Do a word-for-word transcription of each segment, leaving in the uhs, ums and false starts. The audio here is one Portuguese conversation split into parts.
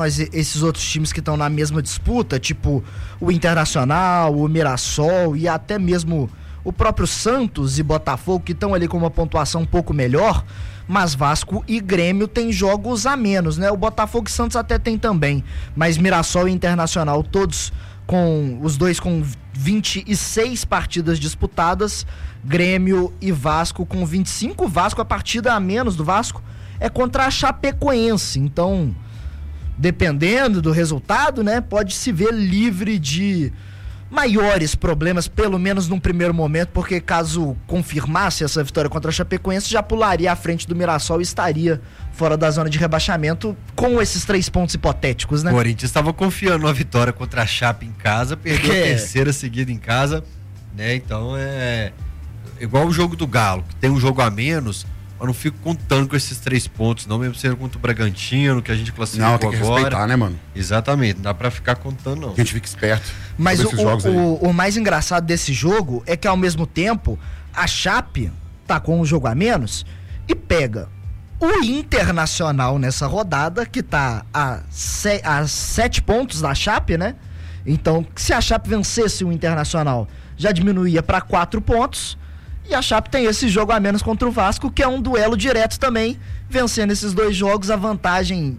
Mas esses outros times que estão na mesma disputa, tipo o Internacional, o Mirassol e até mesmo o próprio Santos e Botafogo, que estão ali com uma pontuação um pouco melhor, mas Vasco e Grêmio tem jogos a menos, né? O Botafogo e Santos até tem também, mas Mirassol e Internacional, todos com os dois com vinte e seis partidas disputadas, Grêmio e Vasco com vinte e cinco. Vasco, a partida a menos do Vasco é contra a Chapecoense, então dependendo do resultado, né, pode se ver livre de maiores problemas, pelo menos num primeiro momento, porque caso confirmasse essa vitória contra a Chapecoense, já pularia à frente do Mirassol e estaria fora da zona de rebaixamento com esses três pontos hipotéticos, né? O Corinthians estava confiando numa vitória contra a Chape em casa, perdeu É. a terceira seguida em casa, né? Então é igual o jogo do Galo, que tem um jogo a menos, eu não fico contando com esses três pontos, não, mesmo sendo contra o Bragantino, que a gente classificou Não, tem que agora. respeitar, né, mano? Exatamente, não dá pra ficar contando, não. A gente fica esperto. Mas o, sobre esses jogos aí. o, o mais engraçado desse jogo é que, ao mesmo tempo, a Chape tá com um jogo a menos e pega o Internacional nessa rodada, que tá a, se, a sete pontos da Chape, né? Então, se a Chape vencesse o Internacional, já diminuía para quatro pontos. E a Chape tem esse jogo a menos contra o Vasco, que é um duelo direto também. Vencendo esses dois jogos, a vantagem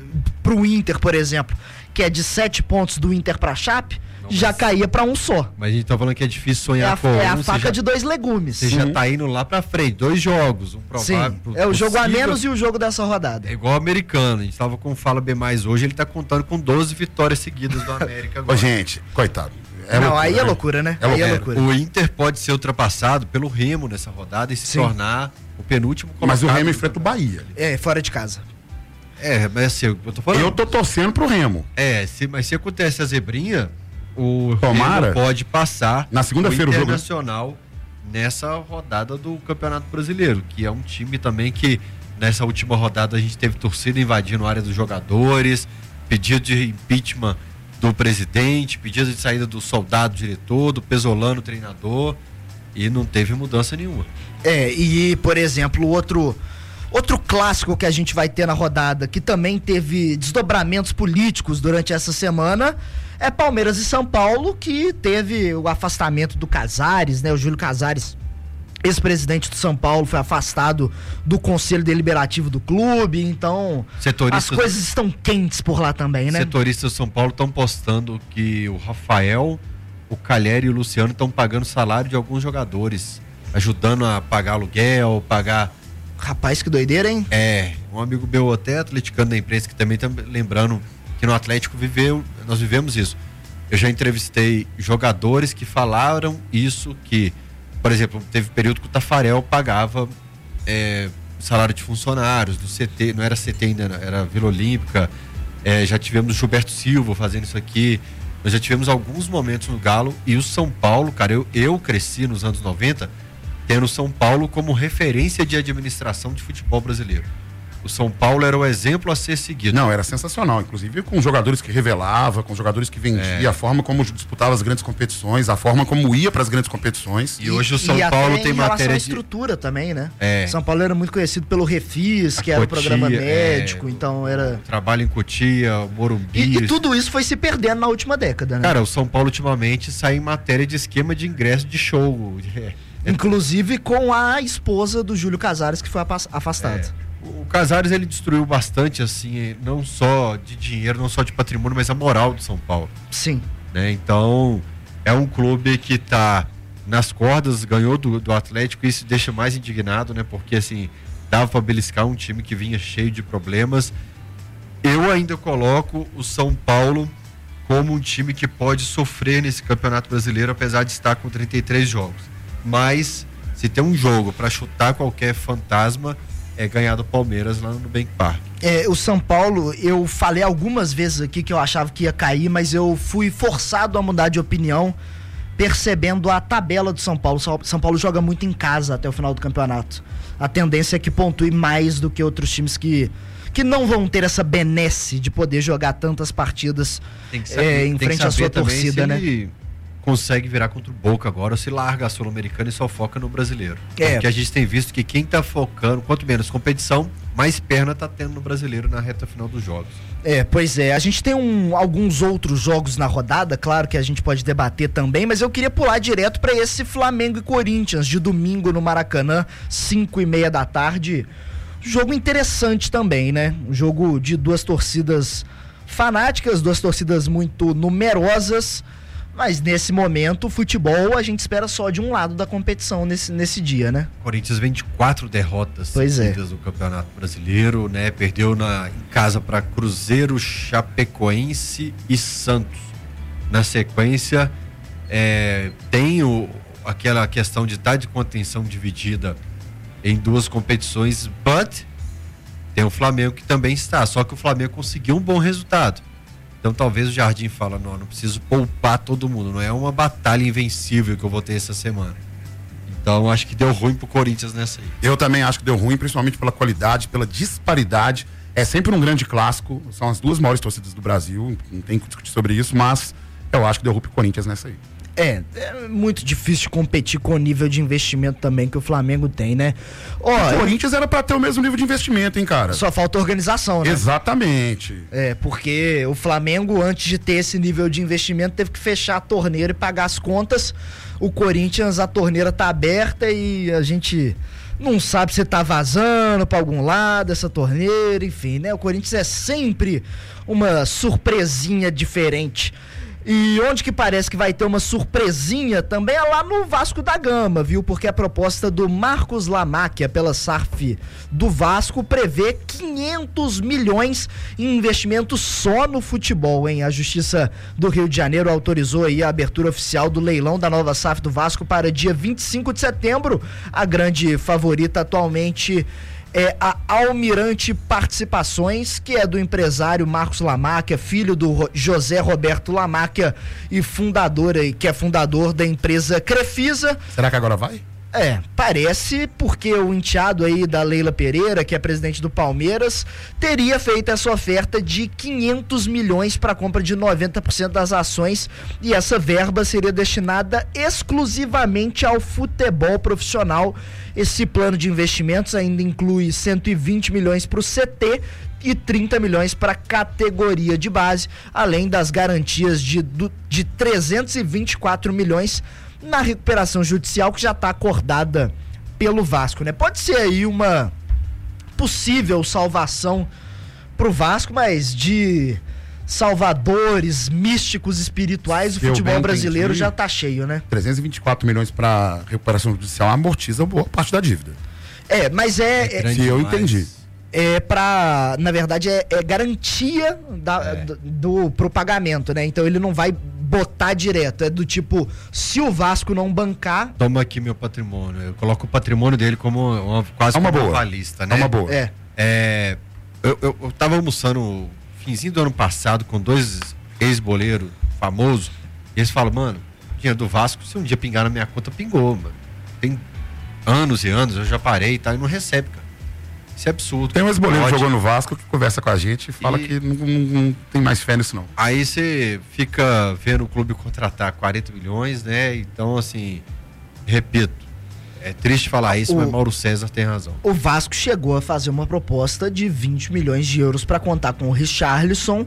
pro Inter, por exemplo, que é de sete pontos do Inter pra Chape, não, já caía pra um só. Mas a gente tá falando que é difícil sonhar é a, com É um, a faca já, de dois legumes. Você uhum. já tá indo lá pra frente, dois jogos, um provável. Sim, é o jogo a menos e o jogo dessa rodada. É igual o americano, a gente tava com o Fala B mais hoje, ele tá contando com doze vitórias seguidas do América agora. Ô, gente, coitado. É não, loucura, aí é loucura, né? É aí loucura. é loucura. O Inter pode ser ultrapassado pelo Remo nessa rodada e se Sim. tornar o penúltimo colocado. Mas o Remo enfrenta o Bahia. É, fora de casa. É, mas assim, eu tô falando. Eu tô torcendo pro Remo. É, se, mas se acontece a zebrinha, o Tomara. Remo pode passar na segunda-feira o jogo Internacional nessa rodada do Campeonato Brasileiro, que é um time também que nessa última rodada a gente teve torcida invadindo a área dos jogadores, pedido de impeachment do presidente, pedido de saída do soldado diretor, do Pesolano treinador, e não teve mudança nenhuma. É, e por exemplo, outro outro clássico que a gente vai ter na rodada, que também teve desdobramentos políticos durante essa semana, é Palmeiras e São Paulo, que teve o afastamento do Casares, né, o Júlio Casares, ex-presidente do São Paulo, foi afastado do Conselho Deliberativo do clube, então as coisas estão quentes por lá também, né? Setoristas do São Paulo estão postando que o Rafael, o Calheri e o Luciano estão pagando salário de alguns jogadores, ajudando a pagar aluguel, pagar... Rapaz, que doideira, hein? É, um amigo meu até atleticano da imprensa, que também tá lembrando que no Atlético viveu, nós vivemos isso. Eu já entrevistei jogadores que falaram isso, que por exemplo, teve período que o Tafarel pagava é, salário de funcionários do C T, não era C T ainda, era Vila Olímpica, é, já tivemos o Gilberto Silva fazendo isso aqui, nós já tivemos alguns momentos no Galo, e o São Paulo, cara, eu, eu cresci nos anos noventa tendo o São Paulo como referência de administração de futebol brasileiro. O São Paulo era o exemplo a ser seguido. Não, era sensacional, inclusive com jogadores que revelava, com jogadores que vendia, é. a forma como disputava as grandes competições, a forma como ia para as grandes competições. E, e hoje o São e Paulo tem matéria de estrutura também, né? É. São Paulo era muito conhecido pelo Refis, a que era Cotia, o programa médico, é, então era... Trabalho em Cotia, Morumbi... E, e tudo isso foi se perdendo na última década, né? Cara, o São Paulo ultimamente sai em matéria de esquema de ingresso de show. É. Inclusive com a esposa do Júlio Casares, que foi afastada. É. O Casares, ele destruiu bastante, assim, não só de dinheiro, não só de patrimônio, mas a moral do São Paulo. Sim. Né? Então, é um clube que tá nas cordas, ganhou do, do Atlético, e isso deixa mais indignado, né? Porque, assim, dava para beliscar um time que vinha cheio de problemas. Eu ainda coloco o São Paulo como um time que pode sofrer nesse Campeonato Brasileiro, apesar de estar com trinta e três jogos. Mas, se tem um jogo para chutar qualquer fantasma, é ganhar do Palmeiras lá no Nubank Park. É, o São Paulo, eu falei algumas vezes aqui que eu achava que ia cair, mas eu fui forçado a mudar de opinião, percebendo a tabela do São Paulo. São Paulo joga muito em casa até o final do campeonato. A tendência é que pontue mais do que outros times que, que não vão ter essa benesse de poder jogar tantas partidas saber, é, em frente à sua torcida, né? Ele consegue virar contra o Boca agora, ou se larga a Sul-Americana e só foca no brasileiro. É. Porque a gente tem visto que quem tá focando, quanto menos competição, mais perna tá tendo no Brasileiro na reta final dos jogos. É, pois é, a gente tem um, alguns outros jogos na rodada, claro que a gente pode debater também, mas eu queria pular direto para esse Flamengo e Corinthians de domingo no Maracanã, cinco e meia da tarde. Jogo interessante também, né? Um jogo de duas torcidas fanáticas, duas torcidas muito numerosas, mas nesse momento o futebol a gente espera só de um lado da competição nesse, nesse dia, né? O Corinthians vem de quatro derrotas pois seguidas é. no Campeonato Brasileiro, né? Perdeu na, em casa para Cruzeiro, Chapecoense e Santos. Na sequência, é, tem o, aquela questão de estar de contenção dividida em duas competições, but tem o Flamengo que também está, só que o Flamengo conseguiu um bom resultado. Então talvez o Jardim fala, não, não preciso poupar todo mundo, não é uma batalha invencível que eu vou ter essa semana. Então acho que deu ruim pro Corinthians nessa aí. Eu também acho que deu ruim, principalmente pela qualidade, pela disparidade. É sempre um grande clássico, são as duas maiores torcidas do Brasil, não tem que discutir sobre isso, mas eu acho que deu ruim pro Corinthians nessa aí. É, é muito difícil competir com o nível de investimento também que o Flamengo tem, né? Ó, o Corinthians era pra ter o mesmo nível de investimento, hein, cara? Só falta organização, né? Exatamente. É, porque o Flamengo, antes de ter esse nível de investimento, teve que fechar a torneira e pagar as contas. O Corinthians, a torneira tá aberta e a gente não sabe se tá vazando pra algum lado essa torneira, enfim, né? O Corinthians é sempre uma surpresinha diferente. E onde que parece que vai ter uma surpresinha também é lá no Vasco da Gama, viu? Porque a proposta do Marcos Lamáquia pela S A R F do Vasco prevê quinhentos milhões em investimento só no futebol, hein? A Justiça do Rio de Janeiro autorizou aí a abertura oficial do leilão da nova S A R F do Vasco para dia vinte e cinco de setembro. A grande favorita atualmente é a Almirante Participações, que é do empresário Marcos Lamáquia, filho do José Roberto Lamáquia e fundador, que é fundador da empresa Crefisa. Será que agora vai? É, parece, porque o enteado aí da Leila Pereira, que é presidente do Palmeiras, teria feito essa oferta de quinhentos milhões para a compra de noventa por cento das ações, e essa verba seria destinada exclusivamente ao futebol profissional. Esse plano de investimentos ainda inclui cento e vinte milhões para o C T e trinta milhões para a categoria de base, além das garantias de, de trezentos e vinte e quatro milhões na recuperação judicial que já está acordada pelo Vasco, né? Pode ser aí uma possível salvação pro Vasco, mas de salvadores místicos espirituais, o futebol brasileiro já tá cheio, né? trezentos e vinte e quatro milhões para recuperação judicial amortiza boa parte da dívida. É, mas é... é se eu entendi. É pra, na verdade, é, é garantia da, É. do, do, pro pagamento, né? Então ele não vai botar direto, é do tipo, se o Vasco não bancar... Toma aqui meu patrimônio, eu coloco o patrimônio dele como uma, quase É uma como boa. avalista, né? É uma boa. É, É, eu, eu, eu tava almoçando finzinho do ano passado com dois ex-boleiros famosos, e eles falam, mano, dinheiro do Vasco, se um dia pingar na minha conta, pingou, mano. Tem anos e anos, eu já parei e tal, e não recebe, cara. Isso é absurdo. Tem um ex-boleiro que Pode- jogou no Vasco que conversa com a gente e fala E- que não, não- não tem mais fé nisso, não. Aí você fica vendo o clube contratar quarenta milhões, né? Então, assim, repito, é triste falar isso, O- mas Mauro César tem razão. o Vasco chegou a fazer uma proposta de vinte milhões de euros para contar com o Richarlison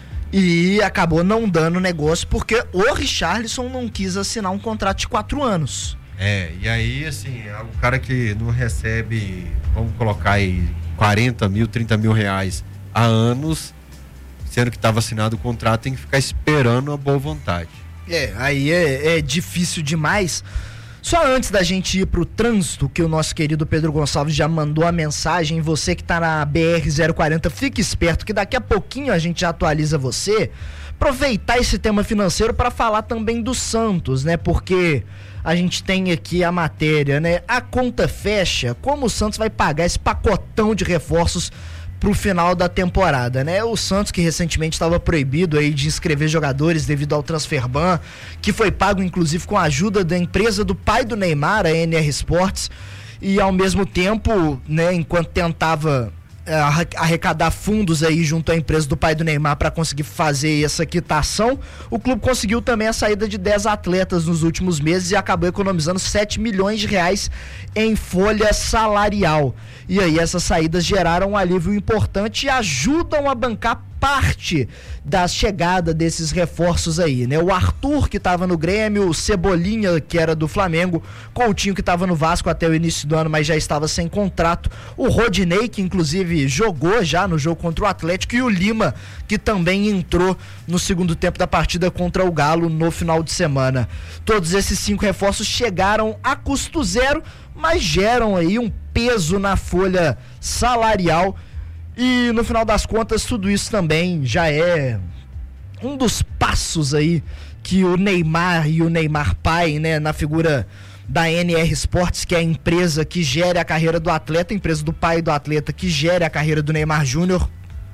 e acabou não dando negócio porque o Richarlison não quis assinar um contrato de quatro anos. É, e aí, assim, é o cara que não recebe, vamos colocar aí, quarenta mil, trinta mil reais há anos, sendo que estava assinado o contrato, tem que ficar esperando a boa vontade. É, aí é, é difícil demais. Só antes da gente ir pro trânsito, que o nosso querido Pedro Gonçalves já mandou a mensagem, você que tá na B R zero quarenta, fique esperto que daqui a pouquinho a gente já atualiza você. Aproveitar esse tema financeiro para falar também do Santos, né? Porque a gente tem aqui a matéria, né? A conta fecha, como o Santos vai pagar esse pacotão de reforços pro final da temporada, né? O Santos, que recentemente estava proibido aí de inscrever jogadores devido ao transfer ban, que foi pago inclusive com a ajuda da empresa do pai do Neymar, a N R Sports, e ao mesmo tempo, né, enquanto tentava arrecadar fundos aí junto à empresa do pai do Neymar para conseguir fazer essa quitação. O clube conseguiu também a saída de dez atletas nos últimos meses e acabou economizando sete milhões de reais em folha salarial. E aí essas saídas geraram um alívio importante e ajudam a bancar parte da chegada desses reforços aí, né? O Arthur, que estava no Grêmio, o Cebolinha, que era do Flamengo, Coutinho, que estava no Vasco até o início do ano, mas já estava sem contrato, o Rodinei, que inclusive jogou já no jogo contra o Atlético, e o Lima, que também entrou no segundo tempo da partida contra o Galo no final de semana. Todos esses cinco reforços chegaram a custo zero, mas geram aí um peso na folha salarial. E no final das contas, tudo isso também já é um dos passos aí que o Neymar e o Neymar pai, né, na figura da N R Sports, que é a empresa que gera a carreira do atleta, a empresa do pai do atleta que gera a carreira do Neymar Júnior,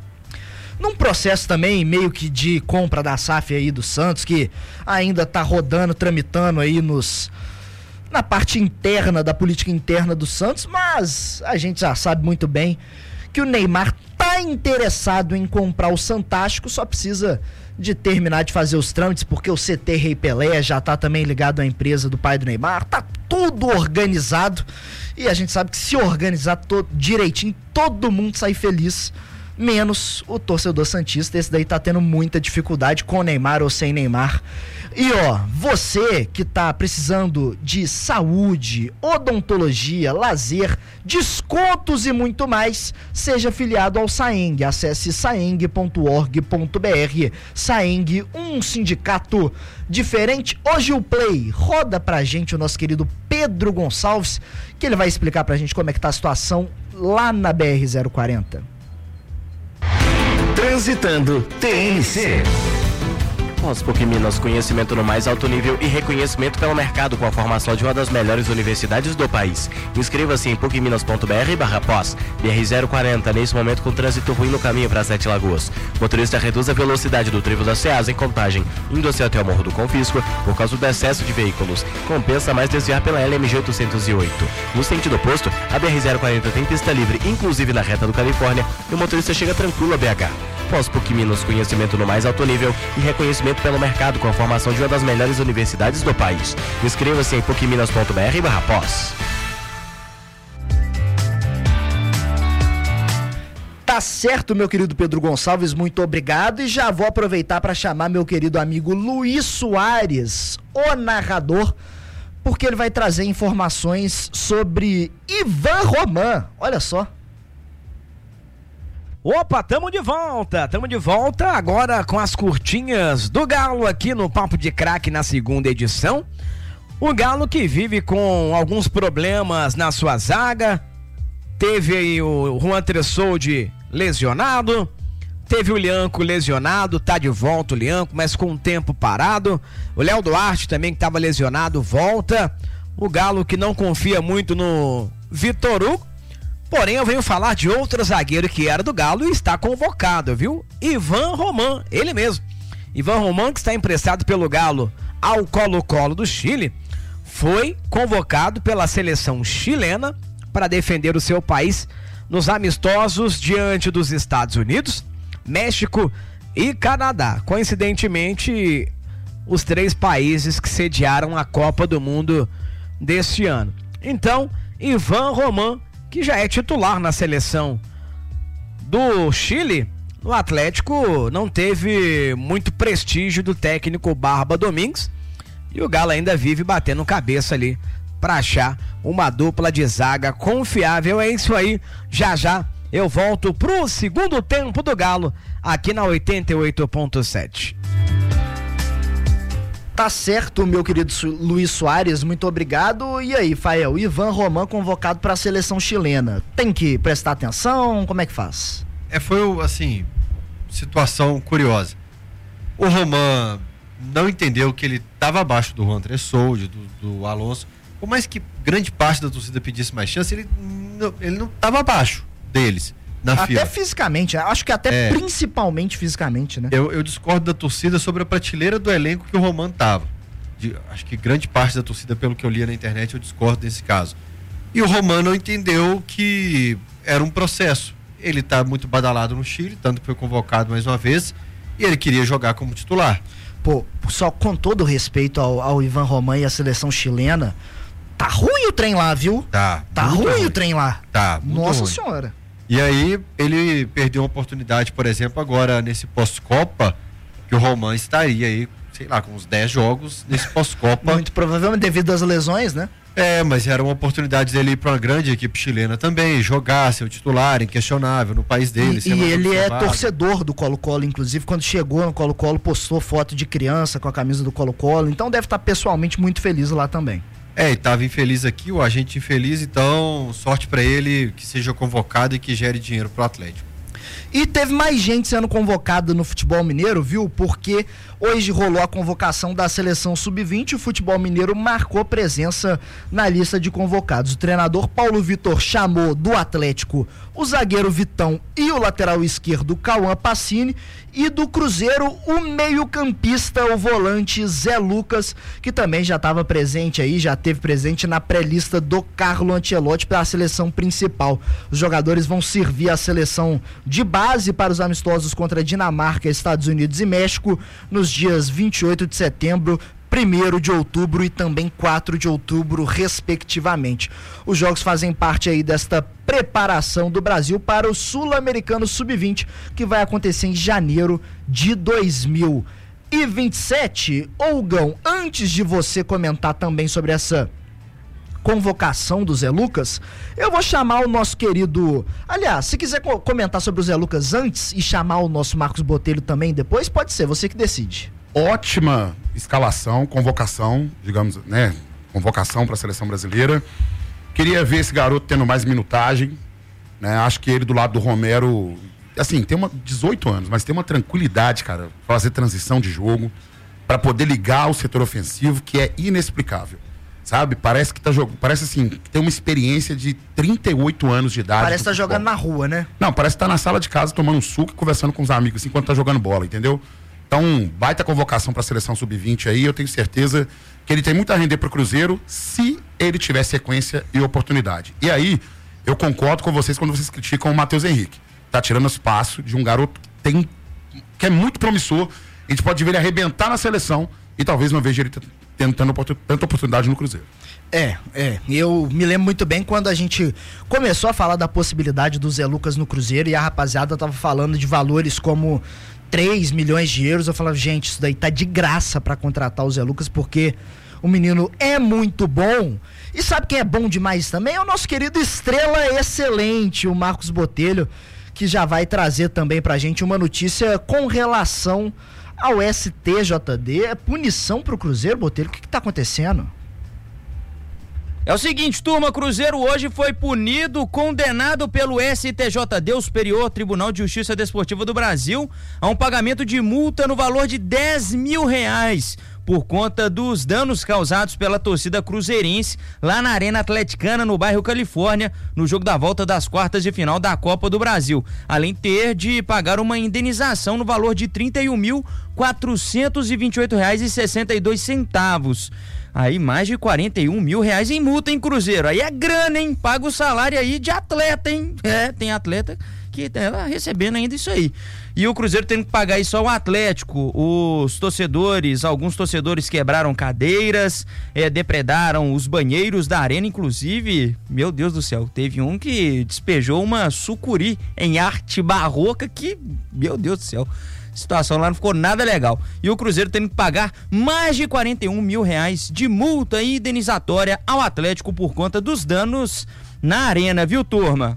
num processo também meio que de compra da S A F aí do Santos, que ainda tá rodando, tramitando aí nos... na parte interna da política interna do Santos, mas a gente já sabe muito bem que o Neymar tá interessado em comprar o Santástico, só precisa de terminar de fazer os trâmites, porque o C T Rei Pelé já tá também ligado à empresa do pai do Neymar, tá tudo organizado, e a gente sabe que se organizar todo, direitinho, todo mundo sai feliz, menos o torcedor santista. Esse daí tá tendo muita dificuldade com Neymar ou sem Neymar. E ó, você que tá precisando de saúde, odontologia, lazer, descontos e muito mais, seja afiliado ao Saeng. Acesse saeng ponto org ponto br. Saeng, um sindicato diferente. Hoje o Play roda pra gente o nosso querido Pedro Gonçalves, que ele vai explicar pra gente como é que tá a situação lá na B R zero quarenta. Transitando T N C. POSPOC Minas, conhecimento no mais alto nível e reconhecimento pelo mercado com a formação de uma das melhores universidades do país. Inscreva-se em puc minas ponto br barra pós. B R zero quarenta, nesse momento com trânsito ruim no caminho para Sete Lagoas. Motorista reduz a velocidade do trevo da Ceasa em Contagem, indo-se até o Morro do Confisco por causa do excesso de veículos. Compensa mais desviar pela L M G oitocentos e oito. No sentido oposto, a B R zero quarenta tem pista livre, inclusive na reta do Califórnia, e o motorista chega tranquilo a B H. POSPOC Minas, conhecimento no mais alto nível e reconhecimento pelo mercado com a formação de uma das melhores universidades do país. Inscreva-se em puc minas ponto br barra pós. Tá certo, meu querido Pedro Gonçalves, muito obrigado, e já vou aproveitar para chamar meu querido amigo Luiz Soares, o narrador, porque ele vai trazer informações sobre Ivan Roman. Olha só. Opa, tamo de volta, tamo de volta agora com as curtinhas do Galo aqui no Papo de Craque na segunda edição. O Galo que vive com alguns problemas na sua zaga, teve aí o Juan Tressoldi lesionado, teve o Lianco lesionado, tá de volta o Lianco, mas com um tempo parado. O Léo Duarte também que tava lesionado, volta. O Galo que não confia muito no Vitor Hugo. Porém, eu venho falar de outro zagueiro que era do Galo e está convocado, viu? Ivan Roman, ele mesmo. Ivan Roman, que está emprestado pelo Galo ao Colo-Colo do Chile, foi convocado pela seleção chilena para defender o seu país nos amistosos diante dos Estados Unidos, México e Canadá. Coincidentemente, os três países que sediaram a Copa do Mundo deste ano. Então, Ivan Roman, que já é titular na seleção do Chile, no Atlético não teve muito prestígio do técnico Barba Domingues, e o Galo ainda vive batendo cabeça ali para achar uma dupla de zaga confiável. É isso aí, já já eu volto pro segundo tempo do Galo aqui na oitenta e oito ponto sete. Tá certo, meu querido Luiz Soares, muito obrigado. E aí, Fael, Ivan Roman convocado para a seleção chilena. Tem que prestar atenção? Como é que faz? É, foi, assim, situação curiosa. O Roman não entendeu que ele estava abaixo do Juan Tressoldi, do, do Alonso. Por mais que grande parte da torcida pedisse mais chance, ele não, ele não estava abaixo deles. Na até fila. Fisicamente, acho que até é, principalmente fisicamente, né? Eu, eu discordo da torcida sobre a prateleira do elenco que o Roman tava. De, acho que grande parte da torcida, pelo que eu lia na internet, eu discordo desse caso. E o Roman não entendeu que era um processo. ele tá muito badalado no Chile, tanto que foi convocado mais uma vez, e ele queria jogar como titular. Pô, só com todo respeito ao, ao Ivan Román e à seleção chilena, tá ruim o trem lá, viu? Tá. Tá ruim, ruim o trem lá. Tá. Nossa ruim. senhora. E aí, ele perdeu uma oportunidade, por exemplo, agora nesse pós-Copa, que o Román estaria aí, sei lá, com uns dez jogos nesse pós-Copa. Muito provavelmente devido às lesões, né? É, mas era uma oportunidade dele ir para uma grande equipe chilena também, jogar, ser o titular, inquestionável no país dele. E, e ele é torcedor do Colo-Colo, inclusive quando chegou no Colo-Colo postou foto de criança com a camisa do Colo-Colo, então deve estar pessoalmente muito feliz lá também. É, e estava infeliz aqui, o agente infeliz, então sorte para ele que seja convocado e que gere dinheiro pro Atlético. E teve mais gente sendo convocada no futebol mineiro, viu? Porque hoje rolou a convocação da seleção sub vinte, o futebol mineiro marcou presença na lista de convocados. O treinador Paulo Vitor chamou do Atlético o zagueiro Vitão e o lateral esquerdo Cauã Pacini, e do Cruzeiro o meio-campista, o volante Zé Lucas, que também já estava presente aí, já teve presente na pré-lista do Carlo Ancelotti para a seleção principal. Os jogadores vão servir a seleção de base para os amistosos contra Dinamarca, Estados Unidos e México nos dias vinte e oito de setembro, primeiro de outubro e também quatro de outubro, respectivamente. Os jogos fazem parte aí desta preparação do Brasil para o Sul-Americano sub vinte, que vai acontecer em janeiro de dois mil e vinte e sete. Olgão, antes de você comentar também sobre essa convocação do Zé Lucas, eu vou chamar o nosso querido... Aliás, se quiser co- comentar sobre o Zé Lucas antes e chamar o nosso Marcos Botelho também depois, pode ser, você que decide. Ótima escalação, convocação, digamos, né? Convocação para a seleção brasileira. Queria ver esse garoto tendo mais minutagem, né? Acho que ele do lado do Romero, assim, tem uma dezoito anos, mas tem uma tranquilidade, cara, fazer transição de jogo, para poder ligar o setor ofensivo, que é inexplicável. Sabe? Parece que tá jogando, parece assim, que tem uma experiência de trinta e oito anos de idade. Parece que tá jogando na rua, né? Não, parece que tá na sala de casa tomando um suco e conversando com os amigos, assim, enquanto tá jogando bola, entendeu? Então, baita convocação para a seleção sub vinte aí, eu tenho certeza que ele tem muito a render pro Cruzeiro se ele tiver sequência e oportunidade. E aí, eu concordo com vocês quando vocês criticam o Matheus Henrique. Tá tirando espaço de um garoto que tem, que é muito promissor, a gente pode ver ele arrebentar na seleção e talvez não veja ele tendo tanta oportunidade no Cruzeiro. É, é, eu me lembro muito bem quando a gente começou a falar da possibilidade do Zé Lucas no Cruzeiro e a rapaziada tava falando de valores como três milhões de euros, eu falava, gente, isso daí tá de graça pra contratar o Zé Lucas, porque o menino é muito bom. E sabe quem é bom demais também? É o nosso querido estrela excelente, o Marcos Botelho, que já vai trazer também pra gente uma notícia com relação ao S T J D. É punição pro Cruzeiro, Botelho? O que que tá acontecendo? É o seguinte, turma, Cruzeiro hoje foi punido, condenado pelo S T J D, o Superior Tribunal de Justiça Desportiva do Brasil, a um pagamento de multa no valor de dez mil reais, por conta dos danos causados pela torcida cruzeirense lá na Arena Atleticana, no bairro Califórnia, no jogo da volta das quartas de final da Copa do Brasil, além de ter de pagar uma indenização no valor de trinta e um mil, quatrocentos e vinte e oito reais e sessenta e dois centavos. Aí mais de quarenta e um mil reais em multa, em Cruzeiro. Aí é grana, hein? Paga o salário aí de atleta, hein? É, tem atleta que tá recebendo ainda isso aí. E o Cruzeiro tem que pagar isso ao Atlético. Os torcedores, alguns torcedores quebraram cadeiras, é, depredaram os banheiros da arena, inclusive, meu Deus do céu, teve um que despejou uma sucuri em arte barroca que, meu Deus do céu, a situação lá não ficou nada legal. E o Cruzeiro tem que pagar mais de quarenta e um mil reais de multa e indenizatória ao Atlético por conta dos danos na arena, viu, turma?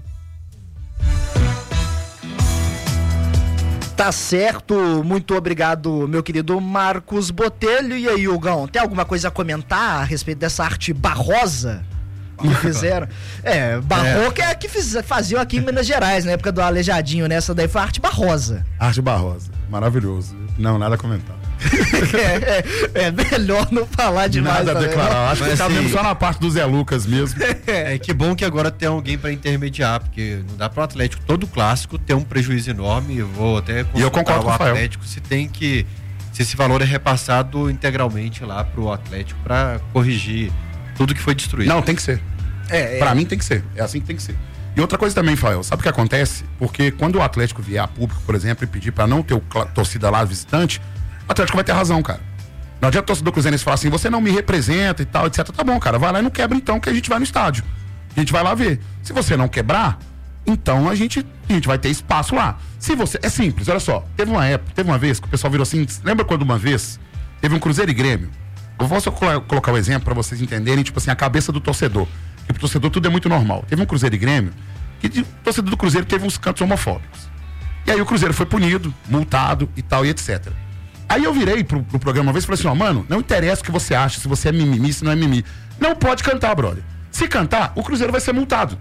Tá certo, muito obrigado, meu querido Marcos Botelho. E aí, Hugão, tem alguma coisa a comentar a respeito dessa arte barrosa que fizeram? É, barroca é, é a que fiz, faziam aqui em Minas Gerais, na época do Aleijadinho, né? Essa daí foi a arte barrosa. Arte barrosa, maravilhoso. Não, nada a comentar. é, é, é melhor não falar demais. Nada a declarar, acho mas que tá assim, mesmo só na parte do Zé Lucas mesmo. É que bom que agora tem alguém para intermediar, porque não dá pro Atlético todo clássico ter um prejuízo enorme. Eu vou até e eu concordo o com o Rafael. Atlético se tem que, se esse valor é repassado integralmente lá pro Atlético para corrigir tudo que foi destruído. Não, tem que ser. É, pra é. mim tem que ser, é assim que tem que ser. E outra coisa também, Fael, sabe o que acontece? Porque quando o Atlético vier a público, por exemplo, e pedir pra não ter o cla- torcida lá visitante, o Atlético vai ter razão, cara. Não adianta o torcedor cruzeirense falar assim, você não me representa e tal, etcétera. Tá bom, cara, vai lá e não quebra então, que a gente vai no estádio. A gente vai lá ver. Se você não quebrar, então a gente, a gente vai ter espaço lá. Se você, é simples, olha só, teve uma época, teve uma vez que o pessoal virou assim, lembra quando uma vez teve um Cruzeiro e Grêmio? Eu vou só colocar o exemplo pra vocês entenderem, tipo assim, a cabeça do torcedor. Porque pro torcedor tudo é muito normal. Teve um Cruzeiro e Grêmio, que o torcedor do Cruzeiro teve uns cantos homofóbicos. E aí o Cruzeiro foi punido, multado e tal, e etcétera. Aí eu virei pro, pro programa uma vez e falei assim, ó, mano, não interessa o que você acha, se você é mimimi, se não é mimimi. Não pode cantar, brother. Se cantar, o Cruzeiro vai ser multado.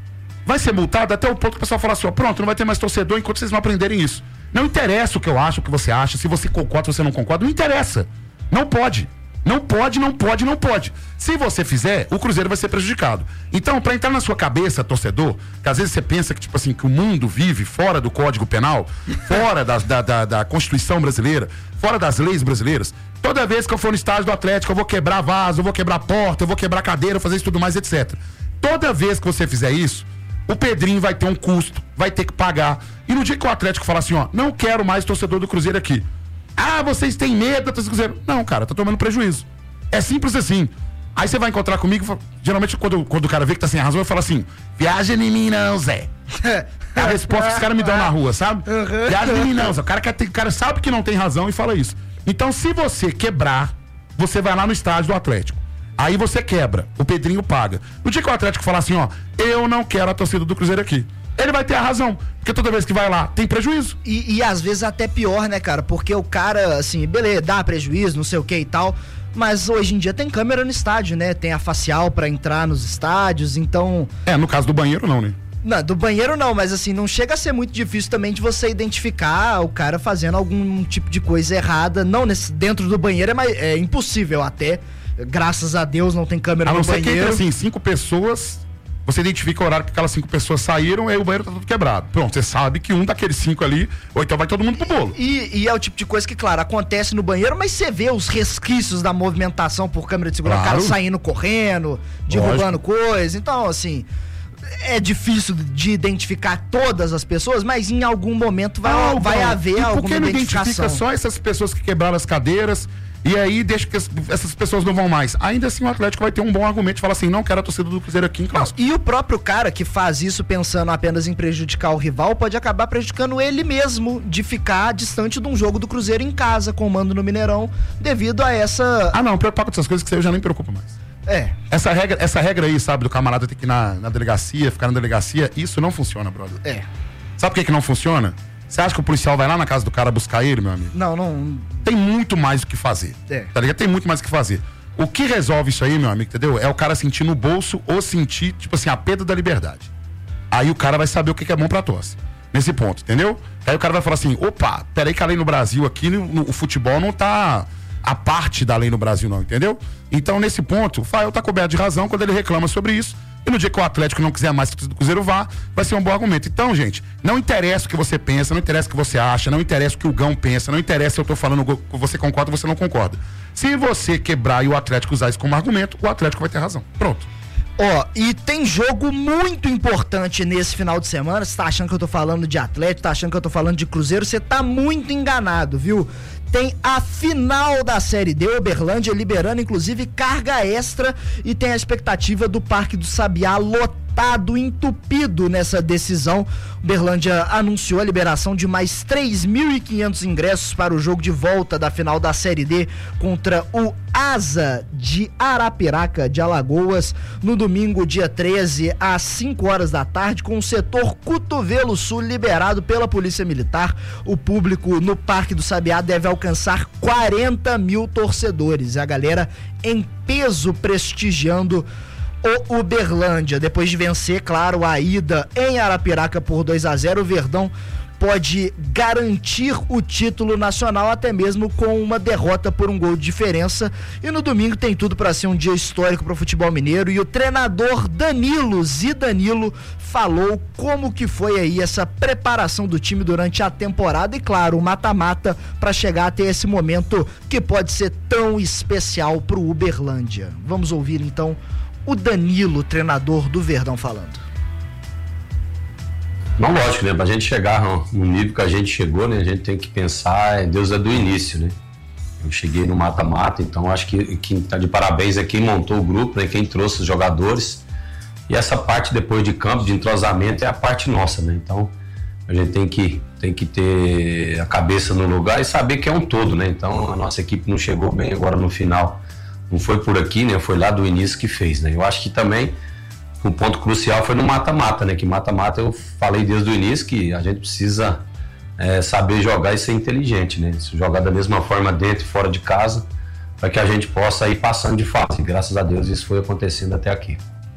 Vai ser multado até o ponto que o pessoal fala assim, ó, pronto, não vai ter mais torcedor enquanto vocês não aprenderem isso. Não interessa o que eu acho, o que você acha, se você concorda, se você não concorda, não interessa. Não pode. Não pode, não pode, não pode. Se você fizer, o Cruzeiro vai ser prejudicado. Então, pra entrar na sua cabeça, torcedor, que às vezes você pensa que, tipo assim, que o mundo vive fora do Código Penal, fora das, da, da, da Constituição brasileira, fora das leis brasileiras, toda vez que eu for no estádio do Atlético, eu vou quebrar vaso, eu vou quebrar porta, eu vou quebrar cadeira, eu vou fazer isso tudo mais, etcétera. Toda vez que você fizer isso, o Pedrinho vai ter um custo, vai ter que pagar. E no dia que o Atlético falar assim, ó, não quero mais torcedor do Cruzeiro aqui. Ah, vocês têm medo da torcida do Cruzeiro. Não, cara, tá tomando prejuízo. É simples assim. Aí você vai encontrar comigo, fala, geralmente quando, quando o cara vê que tá sem razão, eu falo assim, viaja em mim não, Zé. É a resposta que os caras me dão na rua, sabe? Uhum. Viaja em mim não, Zé. O cara, quer, o cara sabe que não tem razão e fala isso. Então, se você quebrar, você vai lá no estádio do Atlético. Aí você quebra, o Pedrinho paga. No dia que o Atlético falar assim, ó, eu não quero a torcida do Cruzeiro aqui, ele vai ter a razão, porque toda vez que vai lá tem prejuízo. E, e às vezes até pior, né, cara? Porque o cara, assim, beleza, dá prejuízo, não sei o que e tal, mas hoje em dia tem câmera no estádio, né? Tem a facial pra entrar nos estádios, então... É, no caso do banheiro não, né? Não, do banheiro não, mas assim, não chega a ser muito difícil também de você identificar o cara fazendo algum tipo de coisa errada, não nesse, dentro do banheiro é, mais, é impossível até, graças a Deus não tem câmera no banheiro. A não ser que entre, assim, cinco pessoas... Você identifica o horário que aquelas cinco pessoas saíram e aí o banheiro tá tudo quebrado. Pronto, você sabe que um daqueles cinco ali, ou então vai todo mundo pro bolo. E, e é o tipo de coisa que, claro, acontece no banheiro, mas você vê os resquícios da movimentação por câmera de segurança, claro. O cara saindo correndo, derrubando coisa. Então, assim, é difícil de identificar todas as pessoas, mas em algum momento vai, ah, vai haver e alguma por que não identificação. Identifica só essas pessoas que quebraram as cadeiras e aí deixa que essas pessoas não vão mais. Ainda assim o Atlético vai ter um bom argumento de falar assim, não quero a torcida do Cruzeiro aqui em clássico. E o próprio cara que faz isso pensando apenas em prejudicar o rival pode acabar prejudicando ele mesmo de ficar distante de um jogo do Cruzeiro em casa, com o mando no Mineirão, devido a essa... Ah não, preocupar com essas coisas que eu já nem me preocupo mais. É. Essa regra, essa regra aí, sabe, do camarada ter que ir na, na delegacia, ficar na delegacia, isso não funciona, brother. É. Sabe por que que não funciona? Você acha que o policial vai lá na casa do cara buscar ele, meu amigo? Não, não... Tem muito mais o que fazer. É. Tá ligado? Tem muito mais o que fazer. O que resolve isso aí, meu amigo, entendeu? É o cara sentir no bolso ou sentir, tipo assim, a perda da liberdade. Aí o cara vai saber o que é bom pra tosse. Nesse ponto, entendeu? Aí o cara vai falar assim, opa, peraí que a lei no Brasil aqui, no, no, o futebol não tá a parte da lei no Brasil não, entendeu? Então, nesse ponto, o Fael tá coberto de razão quando ele reclama sobre isso. E no dia que o Atlético não quiser mais que o Cruzeiro vá, vai ser um bom argumento. Então, gente, não interessa o que você pensa, não interessa o que você acha, não interessa o que o Gão pensa, não interessa se eu tô falando que você concorda ou você não concorda. Se você quebrar e o Atlético usar isso como argumento, o Atlético vai ter razão. Pronto. Ó, e tem jogo muito importante nesse final de semana. Você tá achando que eu tô falando de Atlético, tá achando que eu tô falando de Cruzeiro, você tá muito enganado, viu? Tem a final da Série D, Uberlândia liberando inclusive carga extra e tem a expectativa do Parque do Sabiá lotado, entupido nessa decisão. Uberlândia anunciou a liberação de mais três mil e quinhentos ingressos para o jogo de volta da final da Série D contra o Asa de Arapiraca de Alagoas no domingo, dia treze, às cinco horas da tarde, com o setor Cotovelo Sul liberado pela Polícia Militar. O público no Parque do Sabiá deve alcançar quarenta mil torcedores. A galera em peso prestigiando o Uberlândia. Depois de vencer, claro, a ida em Arapiraca por dois a zero, o Verdão pode garantir o título nacional até mesmo com uma derrota por um gol de diferença. E no domingo tem tudo para ser um dia histórico para o futebol mineiro. E o treinador Danilo Zidanilo falou como que foi aí essa preparação do time durante a temporada e, claro, o mata-mata para chegar até esse momento que pode ser tão especial para o Uberlândia. Vamos ouvir então o Danilo, treinador do Verdão, falando. Não, lógico, né? Pra gente chegar no nível que a gente chegou, né? A gente tem que pensar, Deus é do início, né? Eu cheguei no mata-mata, então acho que quem tá de parabéns é quem montou o grupo, né? Quem trouxe os jogadores. E essa parte depois de campo, de entrosamento, é a parte nossa, né? Então a gente tem que, tem que ter a cabeça no lugar e saber que é um todo, né? Então a nossa equipe não chegou bem agora no final. Não foi por aqui, né? Foi lá do início que fez, né? Eu acho que também o ponto crucial foi no mata-mata, né? Que mata-mata eu falei desde o início que a gente precisa é, saber jogar e ser inteligente, né? Jogar da mesma forma dentro e fora de casa para que a gente possa ir passando de fase. Graças a Deus isso foi acontecendo até aqui.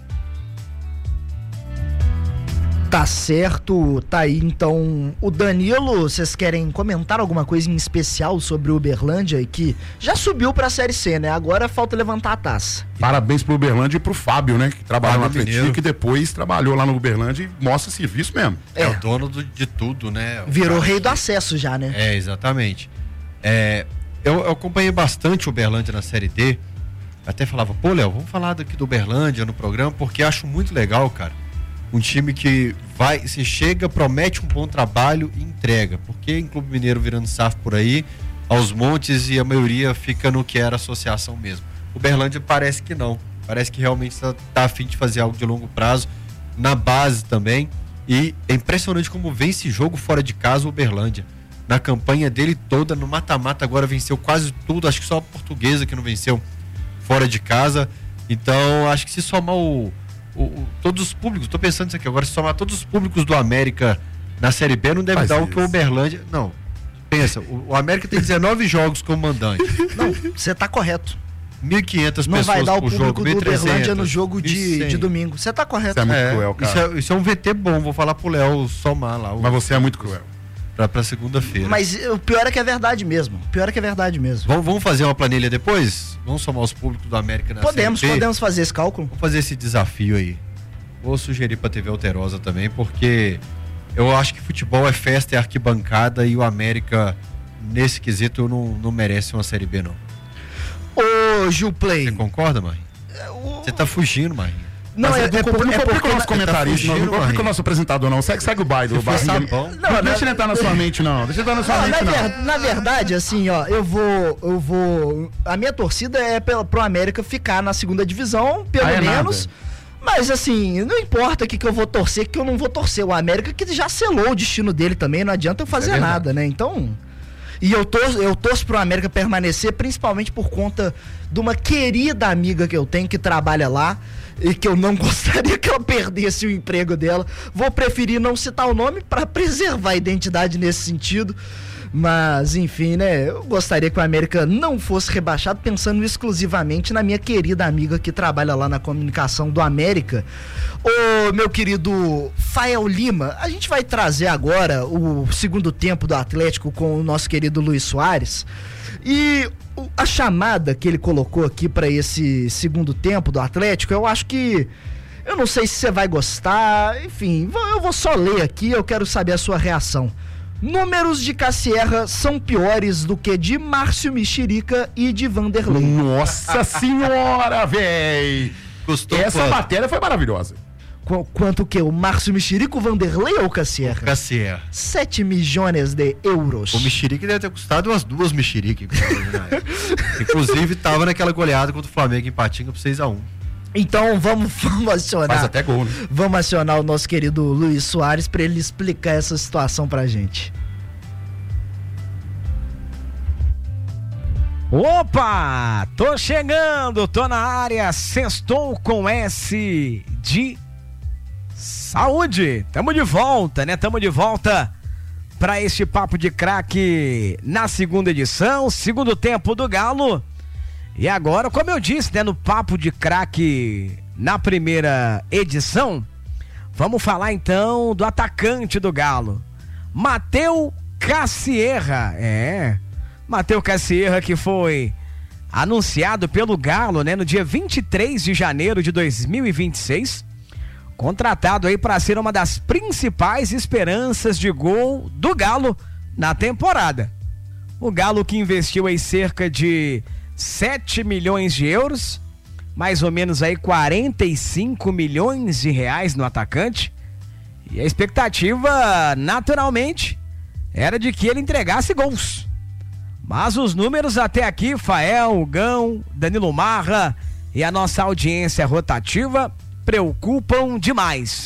Tá certo, tá aí então o Danilo, vocês querem comentar alguma coisa em especial sobre o Uberlândia, que já subiu pra Série C, né? Agora falta levantar a taça. Parabéns pro Uberlândia e pro Fábio, né? Que trabalhou no Fábio Atlético Mineiro. e depois trabalhou lá no Uberlândia e mostra serviço mesmo. É, É. o dono do- de tudo, né? O Virou cara rei do que- acesso já, né? É, exatamente. É, eu, eu acompanhei bastante o Uberlândia na Série D. Até falava, pô, Léo, vamos falar daqui do Uberlândia no programa, porque acho muito legal, cara. Um time que vai, se chega, promete um bom trabalho e entrega. Porque em Clube Mineiro virando S A F por aí, aos montes, e a maioria fica no que era associação mesmo. O Uberlândia parece que não. Parece que realmente está tá a fim de fazer algo de longo prazo, na base também. E é impressionante como vem esse jogo fora de casa o Uberlândia. Na campanha dele toda, no mata-mata, agora venceu quase tudo. Acho que só a Portuguesa que não venceu fora de casa. Então, acho que se somar o, o, o- todos os públicos, tô pensando isso aqui agora, se somar todos os públicos do América na Série B, não deve Faz dar o isso. que o Uberlândia. Não. Pensa, o, o América tem dezenove jogos como mandante. Não, você tá correto. mil e quinhentas Não pessoas vai dar o por público jogo, do mil e trezentas, Uberlândia no jogo mil e de, cem. de domingo. Você tá correto. Você é muito É, cruel, cara. Isso é, isso é um V T bom, vou falar pro Léo somar lá. O, Mas você é muito cruel. pra, pra segunda-feira. Mas o pior é que é verdade mesmo. O pior é que é verdade mesmo. Vamos, vamos fazer uma planilha depois? Vamos somar os públicos do América na Podemos, Série B? podemos fazer esse cálculo. Vamos fazer esse desafio aí. Vou sugerir pra T V Alterosa também, porque eu acho que futebol é festa, é arquibancada, e o América, nesse quesito, não, não merece uma Série B, não. Ô, Gilplay. Você concorda, Marinho? Você tá fugindo, Marinho. Não, Mas é, é, é, por- não é complica porque... o nosso comentarista, fugindo, não, não complica Marinho. o nosso apresentador, não. Segue, segue o baile do foi Barrinha. sabão. Não, não, deixa ele entrar na sua mente, não. Deixa ele entrar na sua Não, na, mente, não. ver- na verdade, assim, ó, eu vou, eu vou, a minha torcida é pela, pro América ficar na segunda divisão, pelo Ah, é menos. nada. Mas assim, não importa o que, que eu vou torcer, que eu não vou torcer. O América que já selou o destino dele também, não adianta eu fazer verdade. nada, né? Então, e eu torço, eu torço pro América permanecer, principalmente por conta de uma querida amiga que eu tenho que trabalha lá e que eu não gostaria que ela perdesse o emprego dela. Vou preferir não citar o nome para preservar a identidade nesse sentido. Mas, enfim, né? Eu gostaria que o América não fosse rebaixado, pensando exclusivamente na minha querida amiga que trabalha lá na comunicação do América. Ô, meu querido Fael Lima, a gente vai trazer agora o segundo tempo do Atlético com o nosso querido Luiz Soares. E o- a chamada que ele colocou aqui para esse segundo tempo do Atlético, eu acho que. Eu não sei se você vai gostar, enfim, vou- eu vou só ler aqui, eu quero saber a sua reação. Números de Cassierra são piores do que de Márcio Mexerica e de Vanderlei. Nossa senhora, véi! Custou Essa quanto? matéria foi maravilhosa. Qu- quanto que? O Márcio Mexerica, o Vanderlei ou o Cassierra? Cassier. sete milhões de euros. O mexerique deve ter custado umas duas mexerique. Inclusive, tava naquela goleada contra o Flamengo em Patinga por seis a um. Então vamos, vamos Faz acionar. até gol, né? Vamos acionar o nosso querido Luiz Soares para ele explicar essa situação pra gente. Opa! Tô chegando, tô na área, sextou com S de saúde. Tamo de volta, né? Tamo de volta para este papo de craque na segunda edição, segundo tempo do Galo. E agora, como eu disse, né, no papo de craque na primeira edição, vamos falar então do atacante do Galo, Matheus Cassierra. É, Matheus Cassierra, que foi anunciado pelo Galo, né, no dia vinte e três de janeiro de dois mil e vinte e seis, contratado aí para ser uma das principais esperanças de gol do Galo na temporada. O Galo que investiu aí cerca de sete milhões de euros, mais ou menos aí quarenta e cinco milhões de reais no atacante. E a expectativa, naturalmente, era de que ele entregasse gols. Mas os números até aqui, Fael, Gão, Danilo Marra e a nossa audiência rotativa preocupam demais.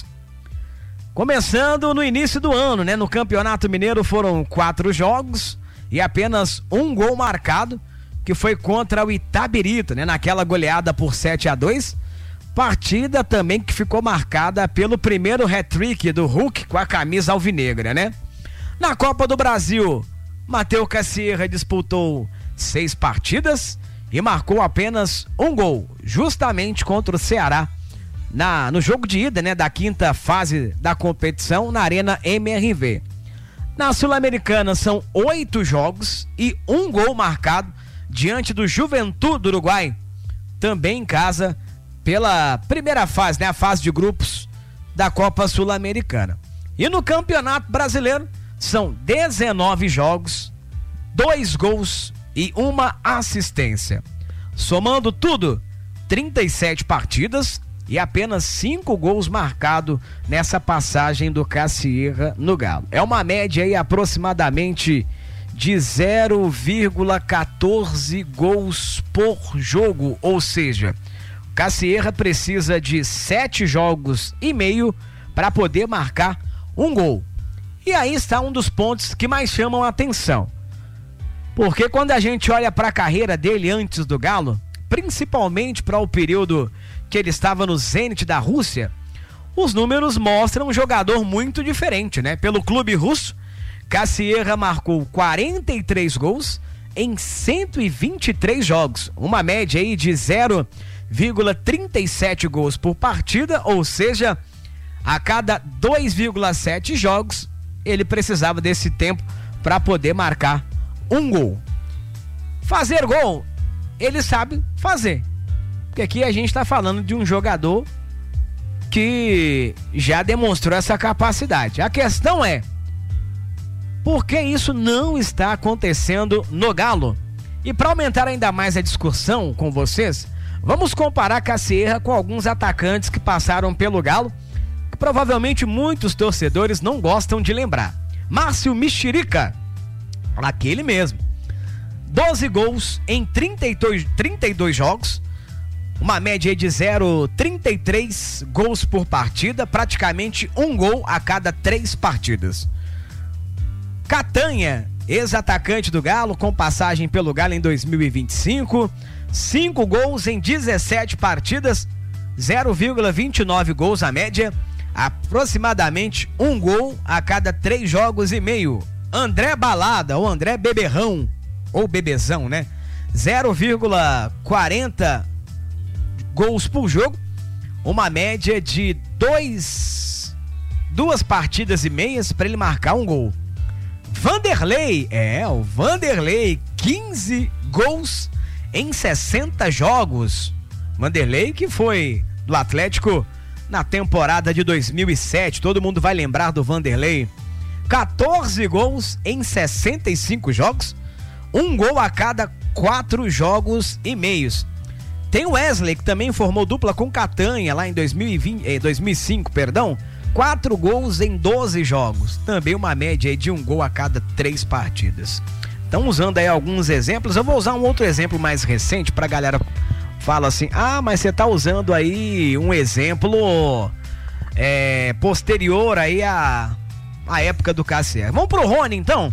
Começando no início do ano, né? No Campeonato Mineiro foram quatro jogos e apenas um gol marcado, que foi contra o Itabirito, né? Naquela goleada por sete a dois. Partida também que ficou marcada pelo primeiro hat-trick do Hulk com a camisa alvinegra, né? Na Copa do Brasil, Matheus Cassierra disputou seis partidas e marcou apenas um gol, justamente contra o Ceará, na, no jogo de ida, né, da quinta fase da competição na Arena M R V. Na Sul-Americana são oito jogos e um gol marcado diante do Juventude do Uruguai, também em casa, pela primeira fase, né, a fase de grupos da Copa Sul-Americana. E no Campeonato Brasileiro são dezenove jogos, dois gols e uma assistência. Somando tudo, trinta e sete partidas e apenas cinco gols marcados nessa passagem do Cassierra no Galo. É uma média aí aproximadamente de zero vírgula quatorze gols por jogo, ou seja, Cassierra precisa de sete jogos e meio para poder marcar um gol. E aí está um dos pontos que mais chamam a atenção. Porque quando a gente olha para a carreira dele antes do Galo, principalmente para o período que ele estava no Zenit da Rússia, os números mostram um jogador muito diferente, né? Pelo clube russo, Cassierra marcou quarenta e três gols em cento e vinte e três jogos, uma média aí de zero vírgula trinta e sete gols por partida, ou seja, a cada dois vírgula sete jogos ele precisava desse tempo para poder marcar um gol. Fazer gol, ele sabe fazer, porque aqui a gente está falando de um jogador que já demonstrou essa capacidade. A questão é, por que isso não está acontecendo no Galo? E para aumentar ainda mais a discussão com vocês, vamos comparar Cassierra com alguns atacantes que passaram pelo Galo, que provavelmente muitos torcedores não gostam de lembrar. Márcio Mexerica, aquele mesmo. doze gols em trinta e dois, trinta e dois jogos, uma média de zero vírgula trinta e três gols por partida, praticamente um gol a cada três partidas. Catanha, ex-atacante do Galo, com passagem pelo Galo em dois mil e vinte e cinco, cinco gols em dezessete partidas, zero vírgula vinte e nove gols a média, aproximadamente um gol a cada três jogos e meio. André Balada, ou André Beberrão, ou Bebezão, né? zero vírgula quarenta gols por jogo, uma média de dois, duas partidas e meias para ele marcar um gol. Vanderlei, é, o Vanderlei, quinze gols em sessenta jogos. Vanderlei que foi do Atlético na temporada de dois mil e sete, todo mundo vai lembrar do Vanderlei. quatorze gols em sessenta e cinco jogos, um gol a cada quatro jogos e meios. Tem o Wesley, que também formou dupla com Catanha lá em dois mil e vinte, eh, dois mil e cinco, perdão, quatro gols em doze jogos, também uma média de um gol a cada três partidas. Então, usando aí alguns exemplos, eu vou usar um outro exemplo mais recente pra galera fala assim, ah, mas você tá usando aí um exemplo é, posterior aí a a época do Cassierra. Vamos pro Rony, então.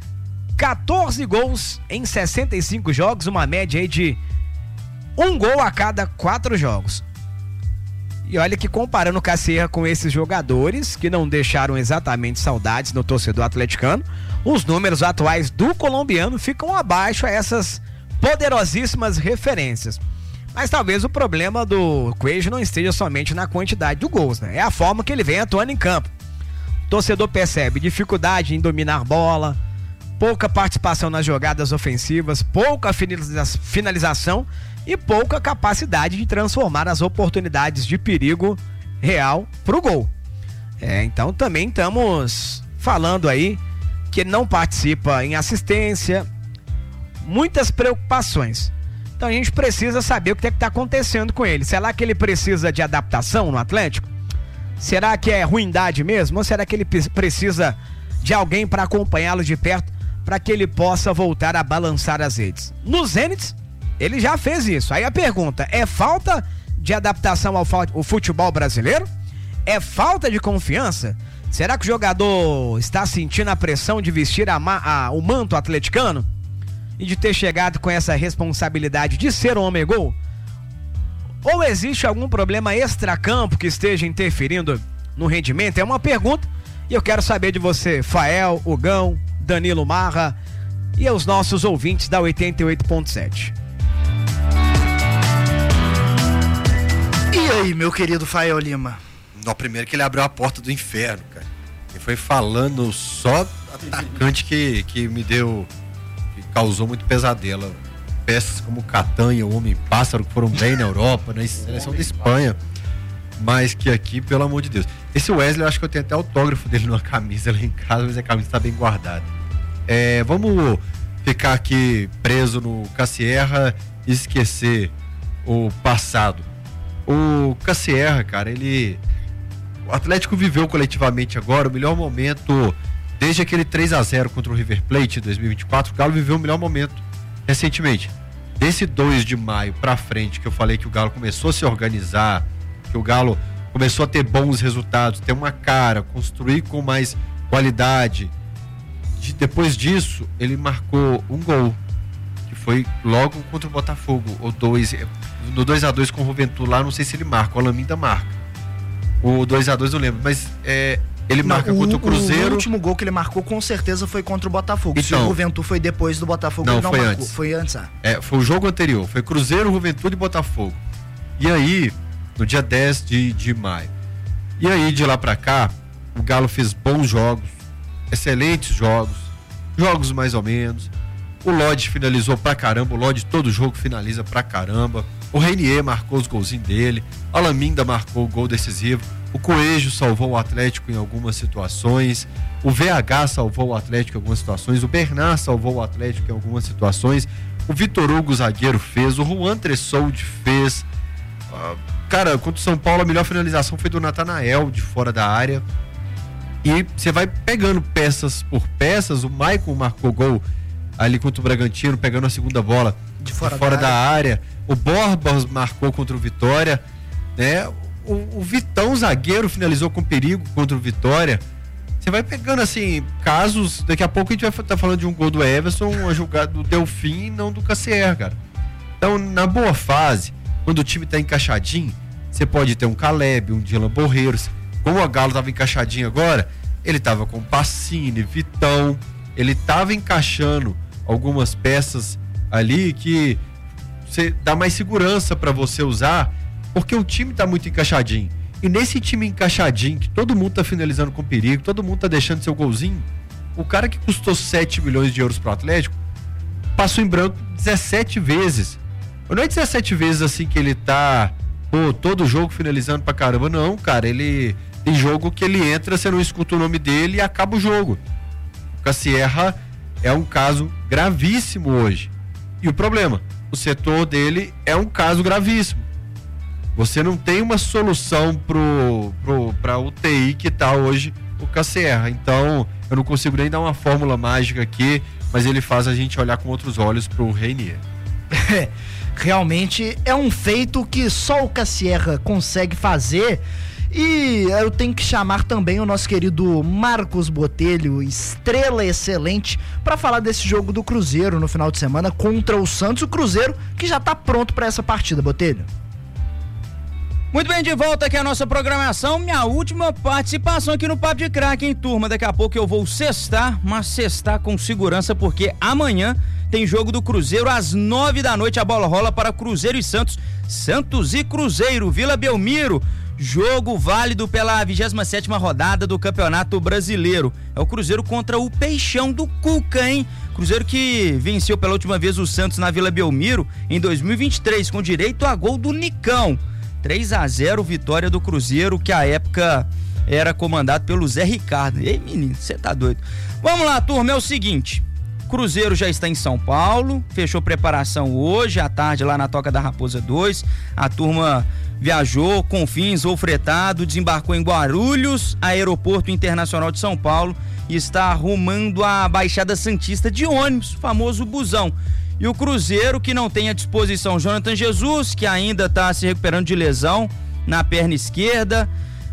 quatorze gols em sessenta e cinco jogos, uma média aí de um gol a cada quatro jogos. E olha que comparando o Cassierra com esses jogadores, que não deixaram exatamente saudades no torcedor atleticano, os números atuais do colombiano ficam abaixo a essas poderosíssimas referências. Mas talvez o problema do Coelho não esteja somente na quantidade de gols, né? É a forma que ele vem atuando em campo. O torcedor percebe dificuldade em dominar bola, pouca participação nas jogadas ofensivas, pouca finalização e pouca capacidade de transformar as oportunidades de perigo real pro gol. É, então também estamos falando aí que ele não participa em assistência, muitas preocupações. Então a gente precisa saber o que é que está acontecendo com ele. Será que ele precisa de adaptação no Atlético? Será que é ruindade mesmo? Ou será que ele precisa de alguém para acompanhá-lo de perto para que ele possa voltar a balançar as redes? No Zenit, ele já fez isso. Aí a pergunta, é falta de adaptação ao futebol brasileiro? É falta de confiança? Será que o jogador está sentindo a pressão de vestir a, a, o manto atleticano? E de ter chegado com essa responsabilidade de ser um homem gol? Ou existe algum problema extracampo que esteja interferindo no rendimento? É uma pergunta e eu quero saber de você, Fael, Hugão, Danilo Marra e os nossos ouvintes da oitenta e oito ponto sete. E aí, meu querido Fael Lima? No primeiro que ele abriu a porta do inferno, cara. Ele foi falando só atacante que, que me deu, que causou muito pesadelo. Peças como Catanha, o Homem Pássaro, que foram bem na Europa, na seleção da Espanha, mas que aqui, pelo amor de Deus. Esse Wesley, eu acho que eu tenho até autógrafo dele numa camisa lá em casa, mas a camisa tá bem guardada. É, vamos ficar aqui preso no Cassierra e esquecer o passado. O Cassierra, cara, ele... O Atlético viveu coletivamente agora o melhor momento desde aquele três a zero contra o River Plate em dois mil e vinte e quatro. O Galo viveu o melhor momento recentemente. Desse dois de maio pra frente, que eu falei que o Galo começou a se organizar, que o Galo começou a ter bons resultados, ter uma cara, construir com mais qualidade. De, depois disso, ele marcou um gol, que foi logo contra o Botafogo, ou dois, no dois a dois com o Juventude lá, não sei se ele marca, o Alaminda marca. O dois a dois eu lembro, mas é, ele não, marca o, contra o Cruzeiro. O último gol que ele marcou com certeza foi contra o Botafogo. Então, se o Juventude foi depois do Botafogo, não, ele não foi marcou. Antes. Foi antes, ah. É, foi o jogo anterior, foi Cruzeiro, Juventude e Botafogo. E aí, no dia dez de, de maio. E aí, de lá pra cá, o Galo fez bons jogos, excelentes jogos, jogos mais ou menos. O Lodge finalizou pra caramba, o Lodge todo jogo finaliza pra caramba. O Reinier marcou os golzinhos dele, o Alaminda marcou o gol decisivo, o Coelho salvou o Atlético em algumas situações, o V H salvou o Atlético em algumas situações, o Bernard salvou o Atlético em algumas situações, o Vitor Hugo, zagueiro, fez, o Juan Tressoldi fez. Uh, cara, contra o São Paulo, a melhor finalização foi do Natanael, de fora da área. E você vai pegando peças por peças, o Maicon marcou gol ali contra o Bragantino, pegando a segunda bola de fora, de fora da, da área. área. O Borbas marcou contra o Vitória, né? O, o Vitão, zagueiro, finalizou com perigo contra o Vitória. Você vai pegando, assim, casos. Daqui a pouco a gente vai estar tá falando de um gol do Everson, uma jogada do Delfim, não do Cassier, cara. Então, na boa fase, quando o time tá encaixadinho, você pode ter um Caleb, um Dylan Borreiros. Como o Galo tava encaixadinho agora, ele tava com Pacini, Vitão, ele tava encaixando algumas peças ali que você dá mais segurança para você usar, porque o time tá muito encaixadinho. E nesse time encaixadinho, que todo mundo tá finalizando com perigo, todo mundo tá deixando seu golzinho, o cara que custou sete milhões de euros pro Atlético, passou em branco dezessete vezes. Não é dezessete vezes assim que ele tá, pô, todo jogo finalizando pra caramba, não, cara, ele tem jogo que ele entra, você não escuta o nome dele e acaba o jogo. O Cassierra é um caso gravíssimo hoje. E o problema, o setor dele é um caso gravíssimo. Você não tem uma solução pro, pro, pra U T I que tá hoje o Cassierra. Então, eu não consigo nem dar uma fórmula mágica aqui, mas ele faz a gente olhar com outros olhos pro Reinier. Realmente é um feito que só o Cassierra consegue fazer. E eu tenho que chamar também o nosso querido Marcos Botelho, estrela excelente, para falar desse jogo do Cruzeiro no final de semana contra o Santos. O Cruzeiro que já tá pronto para essa partida, Botelho. Muito bem, de volta aqui a nossa programação, minha última participação aqui no Papo de Craque, hein, turma? Daqui a pouco eu vou sextar, mas sextar com segurança, porque amanhã tem jogo do Cruzeiro às nove da noite, a bola rola para Cruzeiro e Santos, Santos e Cruzeiro, Vila Belmiro, jogo válido pela vigésima sétima rodada do Campeonato Brasileiro. É o Cruzeiro contra o Peixão do Cuca, hein? Cruzeiro que venceu pela última vez o Santos na Vila Belmiro em dois mil e vinte e três, com direito a gol do Nicão. três a zero, vitória do Cruzeiro, que à época era comandado pelo Zé Ricardo. Ei, menino, você tá doido. Vamos lá, turma, é o seguinte, Cruzeiro já está em São Paulo, fechou preparação hoje à tarde lá na Toca da Raposa dois, a turma viajou Confins ou fretado, desembarcou em Guarulhos, Aeroporto Internacional de São Paulo, e está arrumando a Baixada Santista de ônibus, famoso busão. E o Cruzeiro, que não tem à disposição Jonathan Jesus, que ainda está se recuperando de lesão na perna esquerda,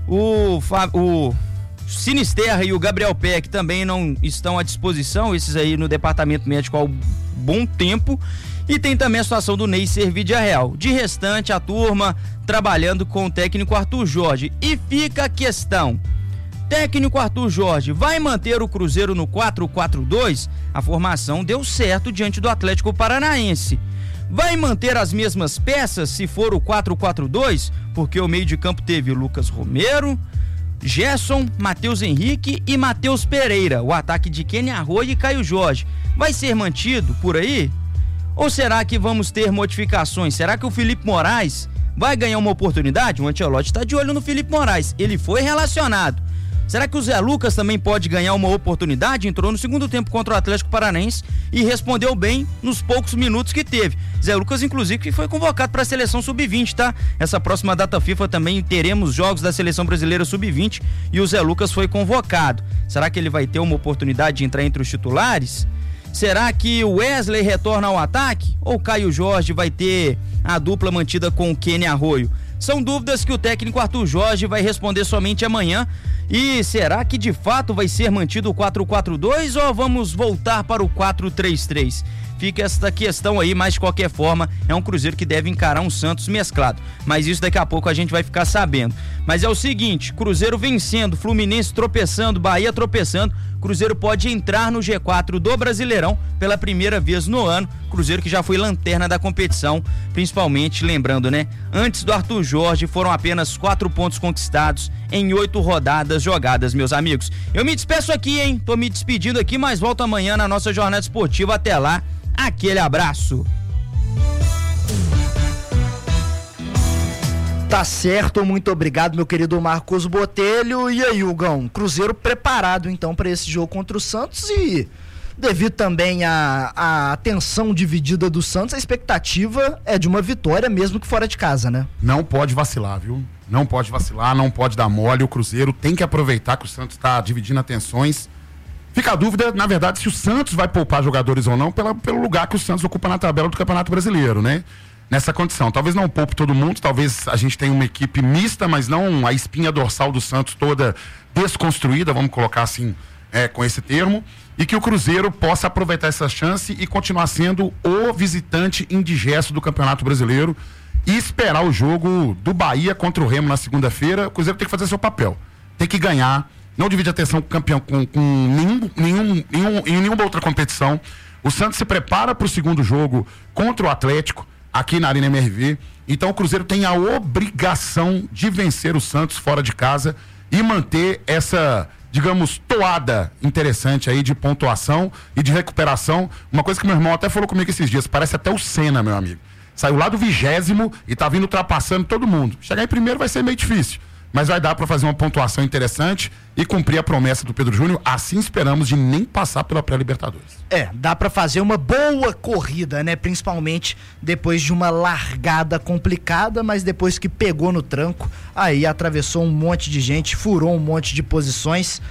o, o Sinisterra e o Gabriel Peck também não estão à disposição, esses aí no departamento médico há um bom tempo. E tem também a situação do Ney Servídia Real. De restante, a turma trabalhando com o técnico Arthur Jorge. E fica a questão: técnico Arthur Jorge vai manter o Cruzeiro no quatro quatro dois? A formação deu certo diante do Atlético Paranaense. Vai manter as mesmas peças se for o quatro quatro dois? Porque o meio de campo teve Lucas Romero, Gerson, Matheus Henrique e Matheus Pereira. O ataque de Kenny Arroyo e Caio Jorge vai ser mantido por aí? Ou será que vamos ter modificações? Será que o Felipe Moraes vai ganhar uma oportunidade? O Ancelotti está de olho no Felipe Moraes. Ele foi relacionado. Será que o Zé Lucas também pode ganhar uma oportunidade? Entrou no segundo tempo contra o Atlético Paranaense e respondeu bem nos poucos minutos que teve. Zé Lucas, inclusive, que foi convocado para a seleção sub vinte, tá? Essa próxima data FIFA também teremos jogos da seleção brasileira sub vinte e o Zé Lucas foi convocado. Será que ele vai ter uma oportunidade de entrar entre os titulares? Será que o Wesley retorna ao ataque? Ou o Caio Jorge vai ter a dupla mantida com o Kenny Arroyo? São dúvidas que o técnico Arthur Jorge vai responder somente amanhã. E será que de fato vai ser mantido o quatro quatro dois ou vamos voltar para o quatro três três? Fica esta questão aí, mas de qualquer forma é um Cruzeiro que deve encarar um Santos mesclado. Mas isso daqui a pouco a gente vai ficar sabendo. Mas é o seguinte, Cruzeiro vencendo, Fluminense tropeçando, Bahia tropeçando, Cruzeiro pode entrar no G quatro do Brasileirão pela primeira vez no ano. Cruzeiro que já foi lanterna da competição, principalmente, lembrando, né? Antes do Arthur Jorge foram apenas quatro pontos conquistados em oito rodadas jogadas, meus amigos. Eu me despeço aqui, hein? Tô me despedindo aqui, mas volto amanhã na nossa jornada esportiva. Até lá, aquele abraço. Tá certo, muito obrigado, meu querido Marcos Botelho. E aí, Hugão, Cruzeiro preparado então para esse jogo contra o Santos e devido também à, à atenção dividida do Santos, a expectativa é de uma vitória mesmo que fora de casa, né? Não pode vacilar, viu? Não pode vacilar, não pode dar mole. O Cruzeiro tem que aproveitar que o Santos está dividindo atenções. Fica a dúvida, na verdade, se o Santos vai poupar jogadores ou não pela, pelo lugar que o Santos ocupa na tabela do Campeonato Brasileiro, né? Nessa condição. Talvez não poupe todo mundo, talvez a gente tenha uma equipe mista, mas não a espinha dorsal do Santos toda desconstruída, vamos colocar assim, é, com esse termo, e que o Cruzeiro possa aproveitar essa chance e continuar sendo o visitante indigesto do Campeonato Brasileiro e esperar o jogo do Bahia contra o Remo na segunda-feira. O Cruzeiro tem que fazer seu papel, tem que ganhar, não divide atenção com o campeão com, com nenhum, nenhum, nenhum, em nenhuma outra competição. O Santos se prepara para o segundo jogo contra o Atlético, aqui na Arena M R V. Então o Cruzeiro tem a obrigação de vencer o Santos fora de casa e manter essa, digamos, toada interessante aí de pontuação e de recuperação. Uma coisa que meu irmão até falou comigo esses dias, parece até o Senna, meu amigo. Saiu lá do vigésimo e tá vindo ultrapassando todo mundo. Chegar em primeiro vai ser meio difícil, mas vai dar para fazer uma pontuação interessante e cumprir a promessa do Pedro Júnior. Assim esperamos de nem passar pela pré-Libertadores. É, dá para fazer uma boa corrida, né? Principalmente depois de uma largada complicada, mas depois que pegou no tranco, aí atravessou um monte de gente, furou um monte de posições.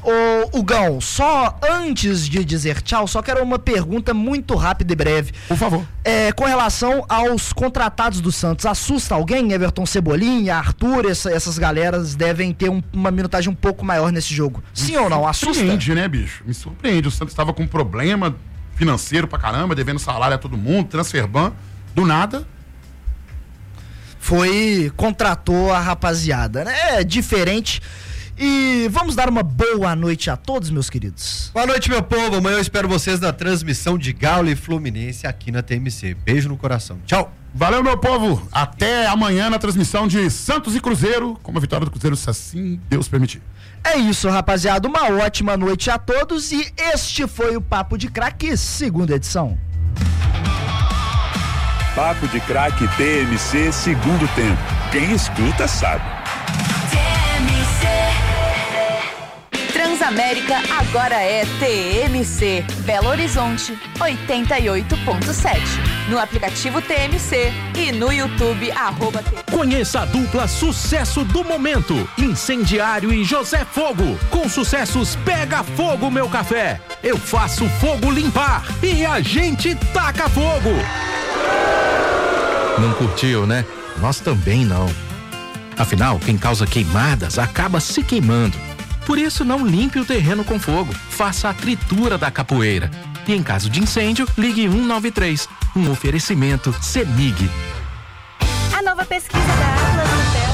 Ô, Hugão, só antes de dizer tchau, só quero uma pergunta muito rápida e breve. Por favor. É, com relação aos contratados do Santos, assusta alguém? Everton Cebolinha, Arthur, essa, essas galeras devem ter um, uma minutagem um pouco maior nesse jogo. Sim ou não? Assusta? Me surpreende, né, bicho? Me surpreende. O Santos estava com um problema financeiro pra caramba, devendo salário a todo mundo, transfer ban, do nada. Foi, contratou a rapaziada, né? É diferente. E vamos dar uma boa noite a todos, meus queridos. Boa noite, meu povo. Amanhã eu espero vocês na transmissão de Galo e Fluminense aqui na T M C. Beijo no coração. Tchau. Valeu, meu povo. Até amanhã na transmissão de Santos e Cruzeiro, com a vitória do Cruzeiro, se assim Deus permitir. É isso, rapaziada. Uma ótima noite a todos e este foi o Papo de Craque, segunda edição. Papo de Craque T M C, segundo tempo. Quem escuta sabe. Trans Transamérica agora é T M C. Belo Horizonte, oitenta e oito ponto sete. No aplicativo T M C e no YouTube, arroba T M C. Conheça a dupla sucesso do momento, Incendiário e José Fogo. Com sucessos Pega Fogo Meu Café, Eu Faço Fogo Limpar e A Gente Taca Fogo. Não curtiu, né? Nós também não. Afinal, quem causa queimadas acaba se queimando. Por isso, não limpe o terreno com fogo. Faça a tritura da capoeira. E em caso de incêndio, ligue um nove três. Um oferecimento CEMIG. A nova pesquisa da Atlas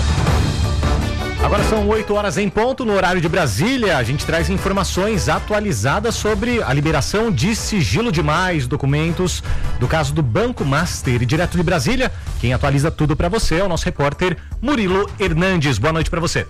Hotel. Agora são oito horas em ponto, no horário de Brasília. A gente traz informações atualizadas sobre a liberação de sigilo de mais documentos do caso do Banco Master. E direto de Brasília, quem atualiza tudo para você é o nosso repórter Murilo Hernandes. Boa noite para você.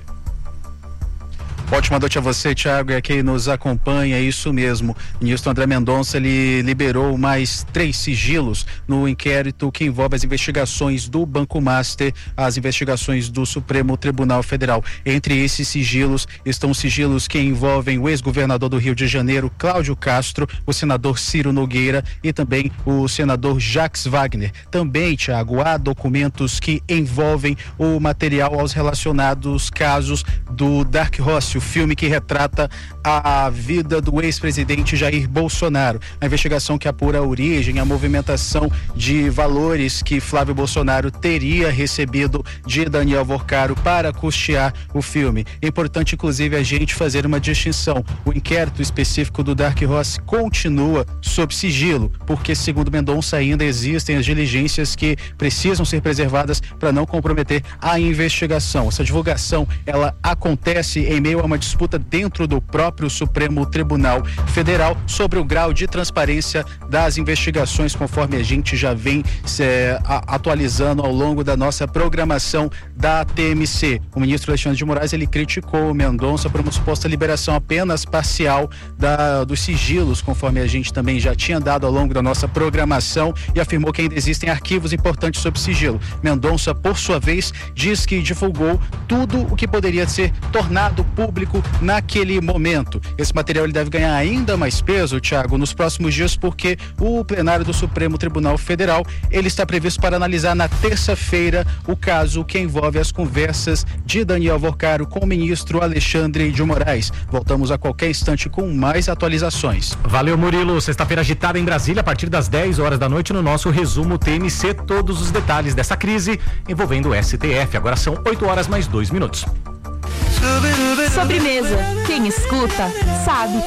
Ótima noite a você, Thiago, e a quem nos acompanha, é isso mesmo. O ministro André Mendonça, ele liberou mais três sigilos no inquérito que envolve as investigações do Banco Master, as investigações do Supremo Tribunal Federal. Entre esses sigilos estão sigilos que envolvem o ex-governador do Rio de Janeiro, Cláudio Castro, o senador Ciro Nogueira e também o senador Jacques Wagner. Também, Thiago, há documentos que envolvem o material aos relacionados casos do Dark Horse, o filme que retrata a vida do ex-presidente Jair Bolsonaro. A investigação que apura a origem, a movimentação de valores que Flávio Bolsonaro teria recebido de Daniel Vorcaro para custear o filme. É importante, inclusive, a gente fazer uma distinção. O inquérito específico do Dark Horse continua sob sigilo, porque, segundo Mendonça, ainda existem as diligências que precisam ser preservadas para não comprometer a investigação. Essa divulgação, ela acontece em meio a uma disputa dentro do próprio Supremo Tribunal Federal sobre o grau de transparência das investigações, conforme a gente já vem é, atualizando ao longo da nossa programação da T M C. O ministro Alexandre de Moraes, ele criticou o Mendonça por uma suposta liberação apenas parcial da, dos sigilos, conforme a gente também já tinha dado ao longo da nossa programação, e afirmou que ainda existem arquivos importantes sob sigilo. Mendonça, por sua vez, diz que divulgou tudo o que poderia ser tornado público naquele momento. Esse material ele deve ganhar ainda mais peso, Thiago, nos próximos dias, porque o plenário do Supremo Tribunal Federal, ele está previsto para analisar na terça-feira o caso que envolve as conversas de Daniel Vorcaro com o ministro Alexandre de Moraes. Voltamos a qualquer instante com mais atualizações. Valeu, Murilo. Sexta-feira agitada em Brasília, a partir das dez horas da noite, no nosso resumo T M C, todos os detalhes dessa crise envolvendo o S T F. Agora são oito horas mais dois minutos. Sobremesa. Quem escuta, sabe.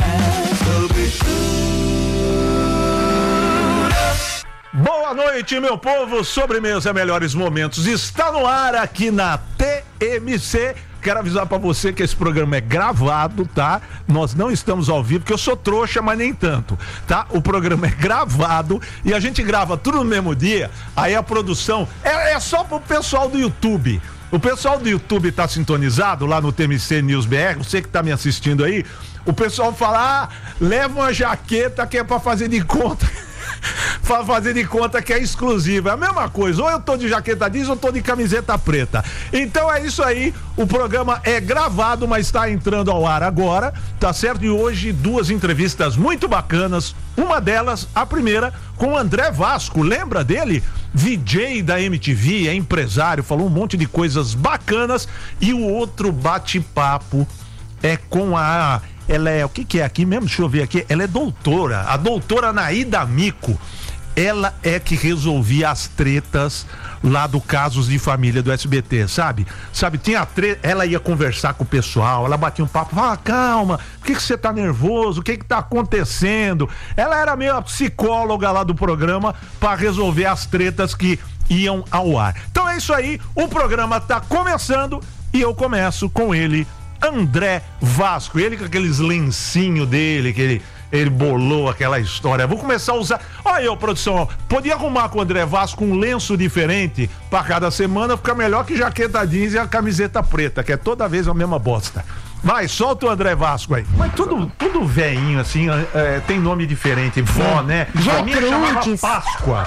Boa noite, meu povo. Sobremesa Melhores Momentos está no ar aqui na T M C. Quero avisar pra você que esse programa é gravado, tá? Nós não estamos ao vivo, porque eu sou trouxa, mas nem tanto, tá? O programa é gravado e a gente grava tudo no mesmo dia. Aí a produção é, é só pro pessoal do YouTube. O pessoal do YouTube tá sintonizado lá no T M C News B R, você que tá me assistindo aí, o pessoal fala, ah, leva uma jaqueta que é pra fazer de conta, pra fazer de conta que é exclusiva. É a mesma coisa, ou eu tô de jaqueta jeans ou eu tô de camiseta preta. Então é isso aí, o programa é gravado, mas tá entrando ao ar agora, tá certo? E hoje duas entrevistas muito bacanas, uma delas, a primeira, com o André Vasco, lembra dele? V J da M T V, é empresário, falou um monte de coisas bacanas. E o outro bate-papo é com a... Ela é, o que que é aqui mesmo? Deixa eu ver aqui. Ela é doutora, a doutora Naída Mico. Ela é que resolvia as tretas lá do Casos de Família do S B T, sabe? Sabe, tinha treta, ela ia conversar com o pessoal, ela batia um papo, fala, calma, por que que você tá nervoso? O que que tá acontecendo? Ela era meio a psicóloga lá do programa pra resolver as tretas que iam ao ar. Então é isso aí, o programa tá começando e eu começo com ele, André Vasco, ele com aqueles lencinhos dele, que ele... Ele bolou aquela história. Vou começar a usar. Olha aí, ô, produção. Podia arrumar com o André Vasco um lenço diferente pra cada semana, fica melhor que jaqueta jeans e a camiseta preta, que é toda vez a mesma bosta. Vai, solta o André Vasco aí. Mas tudo, tudo veinho, assim, é, tem nome diferente. Vó, né? A minha chamava Páscoa.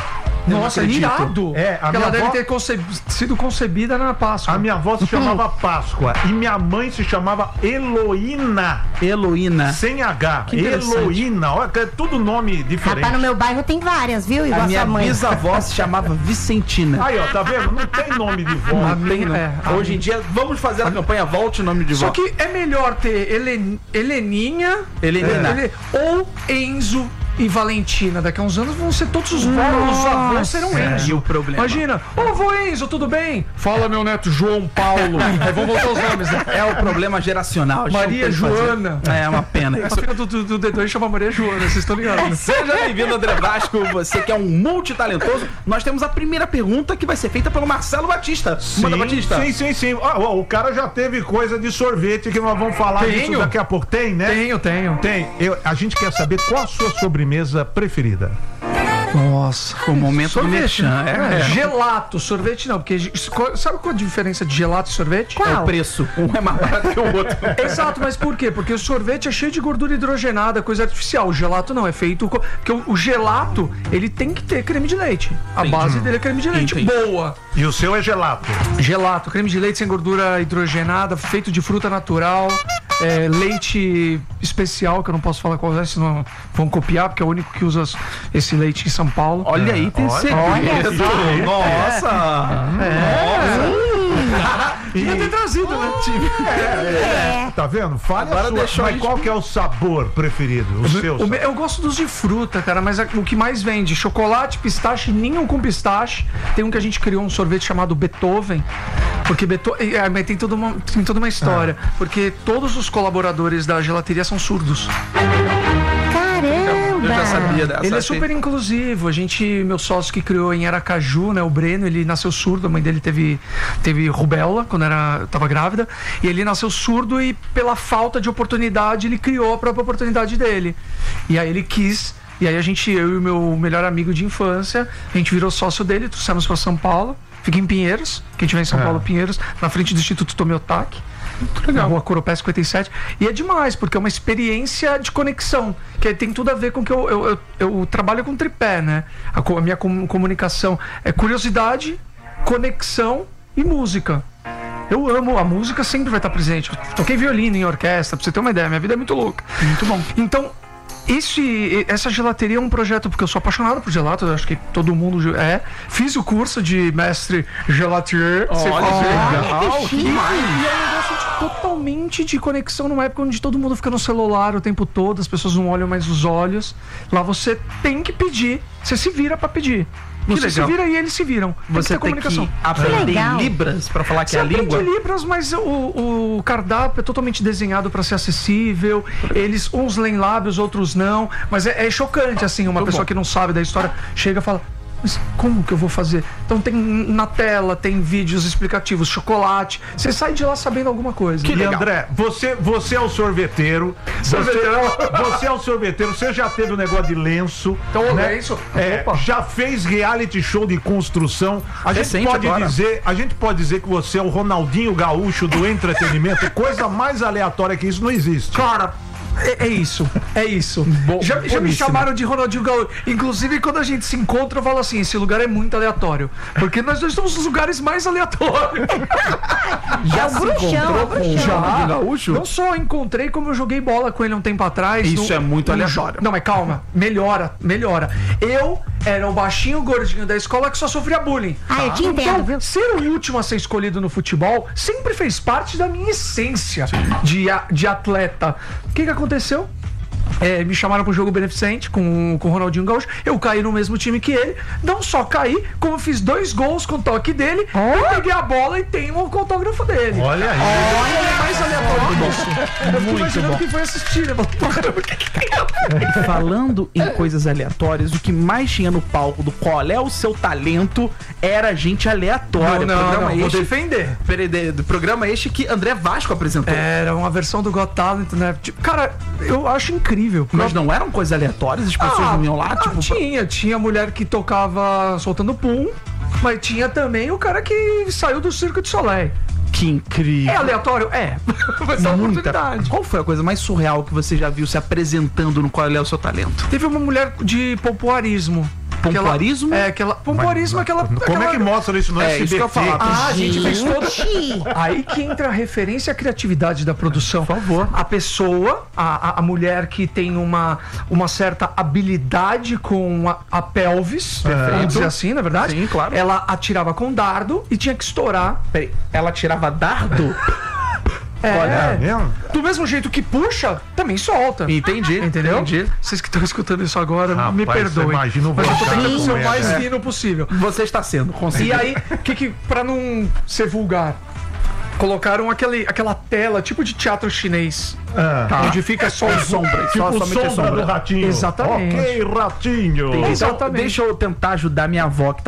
Eu Nossa, não acredito. irado. É, a Porque minha ela deve avó... ter conceb... sido concebida na Páscoa. A minha avó se chamava Páscoa e minha mãe se chamava Eloína. Eloína. Sem H. Eloína. Olha, é tudo nome diferente. Rapaz, no meu bairro tem várias, viu? Igual A a minha sua mãe. bisavó se chamava Vicentina. Aí, ó, tá vendo? Não tem nome de vó. Não tem, não. É, Hoje em dia, vamos fazer a campanha Volte o nome de vó. Só que é melhor ter Helen... Heleninha Helenina. Ele... ou Enzo e Valentina. Daqui a uns anos vão ser todos os vós, os avós serão Enzo. E o problema? Imagina, ô vô Enzo, tudo bem? Fala meu neto João Paulo. Aí vamos voltar os nomes, né? É o problema geracional. Maria Joana. É uma pena. A filha do, do, do D dois chama Maria Joana, vocês estão ligados, né? Seja bem-vindo, André Vasco. Você que é um multitalentoso. Nós temos a primeira pergunta que vai ser feita pelo Marcelo Batista. Sim, Manda, Batista. sim, sim, sim. Ah, ó, o cara já teve coisa de sorvete que nós vamos falar Tenho. disso daqui a pouco. Tem, né? Tenho, tenho. Tem. Eu, a gente quer saber qual a sua sobremesa preferida. Nossa, o momento do sorvete. merchan. É, é. Gelato, sorvete não, porque sabe qual a diferença de gelato e sorvete? É o preço. Um é mais barato que o outro. Exato, mas por quê? Porque o sorvete é cheio de gordura hidrogenada, coisa artificial. O gelato não, é feito... Co... Porque o, o gelato, ele tem que ter creme de leite. A Entendi. base dele é creme de leite. Entendi. Boa. E o seu é gelato? Gelato, creme de leite sem gordura hidrogenada, feito de fruta natural, é, leite especial, que eu não posso falar qual é, senão vão copiar, porque é o único que usa esse leite em São Paulo. Olha aí, tem segredo. Nossa! É. Devia ter trazido, né? É, é. Tá vendo? Fala Agora a sua, deixou mas a gente- qual que é o sabor preferido? O seu O sabor? me- eu gosto dos de fruta, cara, mas a- o que mais vende? Chocolate, pistache, ninho com pistache. Tem um que a gente criou um sorvete chamado Beethoven. Porque Beethoven. É, mas tem toda uma, tem toda uma história. Porque todos os colaboradores da gelateria são surdos. Caramba! Eu já sabia dessa. Ele é achei- super inclusivo. A gente, meu sócio que criou em Aracaju, né, o Breno, ele nasceu surdo. A mãe dele teve, teve rubéola quando era, tava grávida. E ele nasceu surdo e, pela falta de oportunidade, ele criou a própria oportunidade dele. E aí ele quis. E aí a gente, eu e o meu melhor amigo de infância, a gente virou sócio dele, trouxemos para São Paulo. Fica em Pinheiros, quem tiver em São É. Paulo, Pinheiros, na frente do Instituto Tomiotaki. Muito legal. Na rua Coropé cinquenta e sete. E é demais, porque é uma experiência de conexão, que tem tudo a ver com que eu, eu, eu, eu trabalho com tripé, né? A, co- a minha com- comunicação é curiosidade, conexão e música. Eu amo, a música sempre vai estar presente. Eu toquei violino em orquestra, pra você ter uma ideia, minha vida é muito louca. Muito bom. Então, esse, essa gelateria é um projeto, porque eu sou apaixonado por gelato, eu acho que todo mundo é. Fiz o curso de mestre gelatier. Você Olha, faz- que legal, E que é um negócio de- totalmente de conexão numa época onde todo mundo fica no celular o tempo todo, as pessoas não olham mais os olhos. Lá você tem que pedir, você se vira pra pedir. Que Você legal. se vira e eles se viram. Tem Você que ter tem comunicação. que aprender legal. Libras pra falar que Você é a aprende língua. Libras, mas o, o cardápio é totalmente desenhado para ser acessível. Eles, uns leem lábios, outros não. Mas é, é chocante, assim, uma Muito pessoa bom. que não sabe da história chega e fala: mas como que eu vou fazer? Então tem na tela, tem vídeos explicativos, chocolate. Você sai de lá sabendo alguma coisa. E André, você, você é o sorveteiro. Você, você é o sorveteiro, você já teve o negócio de lenço. Então, né? é isso? É, Opa. já fez reality show de construção. A gente, Recente pode agora. dizer, a gente pode dizer que você é o Ronaldinho Gaúcho do entretenimento. Coisa mais aleatória que isso não existe. Cara, é, é isso, é isso. já, já me chamaram de Ronaldinho Gaúcho. Inclusive, quando a gente se encontra, eu falo assim: esse lugar é muito aleatório. Porque nós dois somos os lugares mais aleatórios. É o bruxão, é o bruxão. Já, Gaúcho? não só encontrei, como eu joguei bola com ele um tempo atrás. Isso é muito aleatório. Não, mas calma, melhora, melhora. Eu era o baixinho gordinho da escola que só sofria bullying. Ah, eu te entendo, Então, viu? ser o último a ser escolhido no futebol sempre fez parte da minha essência de, a- de atleta. O que que aconteceu? É, me chamaram pro jogo beneficente com, com o Ronaldinho Gaúcho. Eu caí no mesmo time que ele. Não só caí, como fiz dois gols com o toque dele. Eu peguei a bola e tenho o autógrafo dele. Olha aí. Olha, é mais aleatório disso. Eu fico imaginando quem foi assistir. Né? Falando em coisas aleatórias, o que mais tinha no palco do Qual é o Seu Talento era gente aleatória. Não, não, programa não, vou este, defender. Peraí, de- do programa este que André Vasco apresentou. Era uma versão do Got Talent, né? Tipo, cara, eu acho incrível. Mas não eram coisas aleatórias? As pessoas Ah, não iam lá, ah, tipo... tinha, tinha mulher que tocava soltando pum, mas tinha também o cara que saiu do Circo de Soleil. Que incrível. É aleatório? É. Vai ser uma oportunidade. Qual foi a coisa mais surreal que você já viu se apresentando no Qual é o Seu Talento? Teve uma mulher de popularismo. Pompoarismo? Aquela, é, aquela. Pompoarismo é aquela. Como aquela... é que mostra isso no É, S B T? isso que eu falo. Ah, a gente fez toda. Gente. Aí que entra a referência à criatividade da produção. Por favor. A pessoa, a, a, a mulher que tem uma, uma certa habilidade com a, a pelvis, vamos dizer assim, na verdade. Sim, claro. Ela atirava com dardo e tinha que estourar. Peraí, ela tirava dardo? É, Olha, é mesmo? do mesmo jeito que puxa, também solta. Entendi, Entendeu? entendi. Vocês que estão escutando isso agora, Rapaz, me você perdoem. imagina o Mas eu tô vulcão tentando ser o comendo, mais é. fino possível. Você está sendo, consegui. E aí, que que, pra não ser vulgar, colocaram aquele, aquela tela tipo de teatro chinês. Ah. Tá. Onde fica só os sombras. Tipo só, somente sombra sombra do ratinho. Exatamente. Ok, ratinho. Então, Exatamente. deixa eu tentar ajudar minha avó que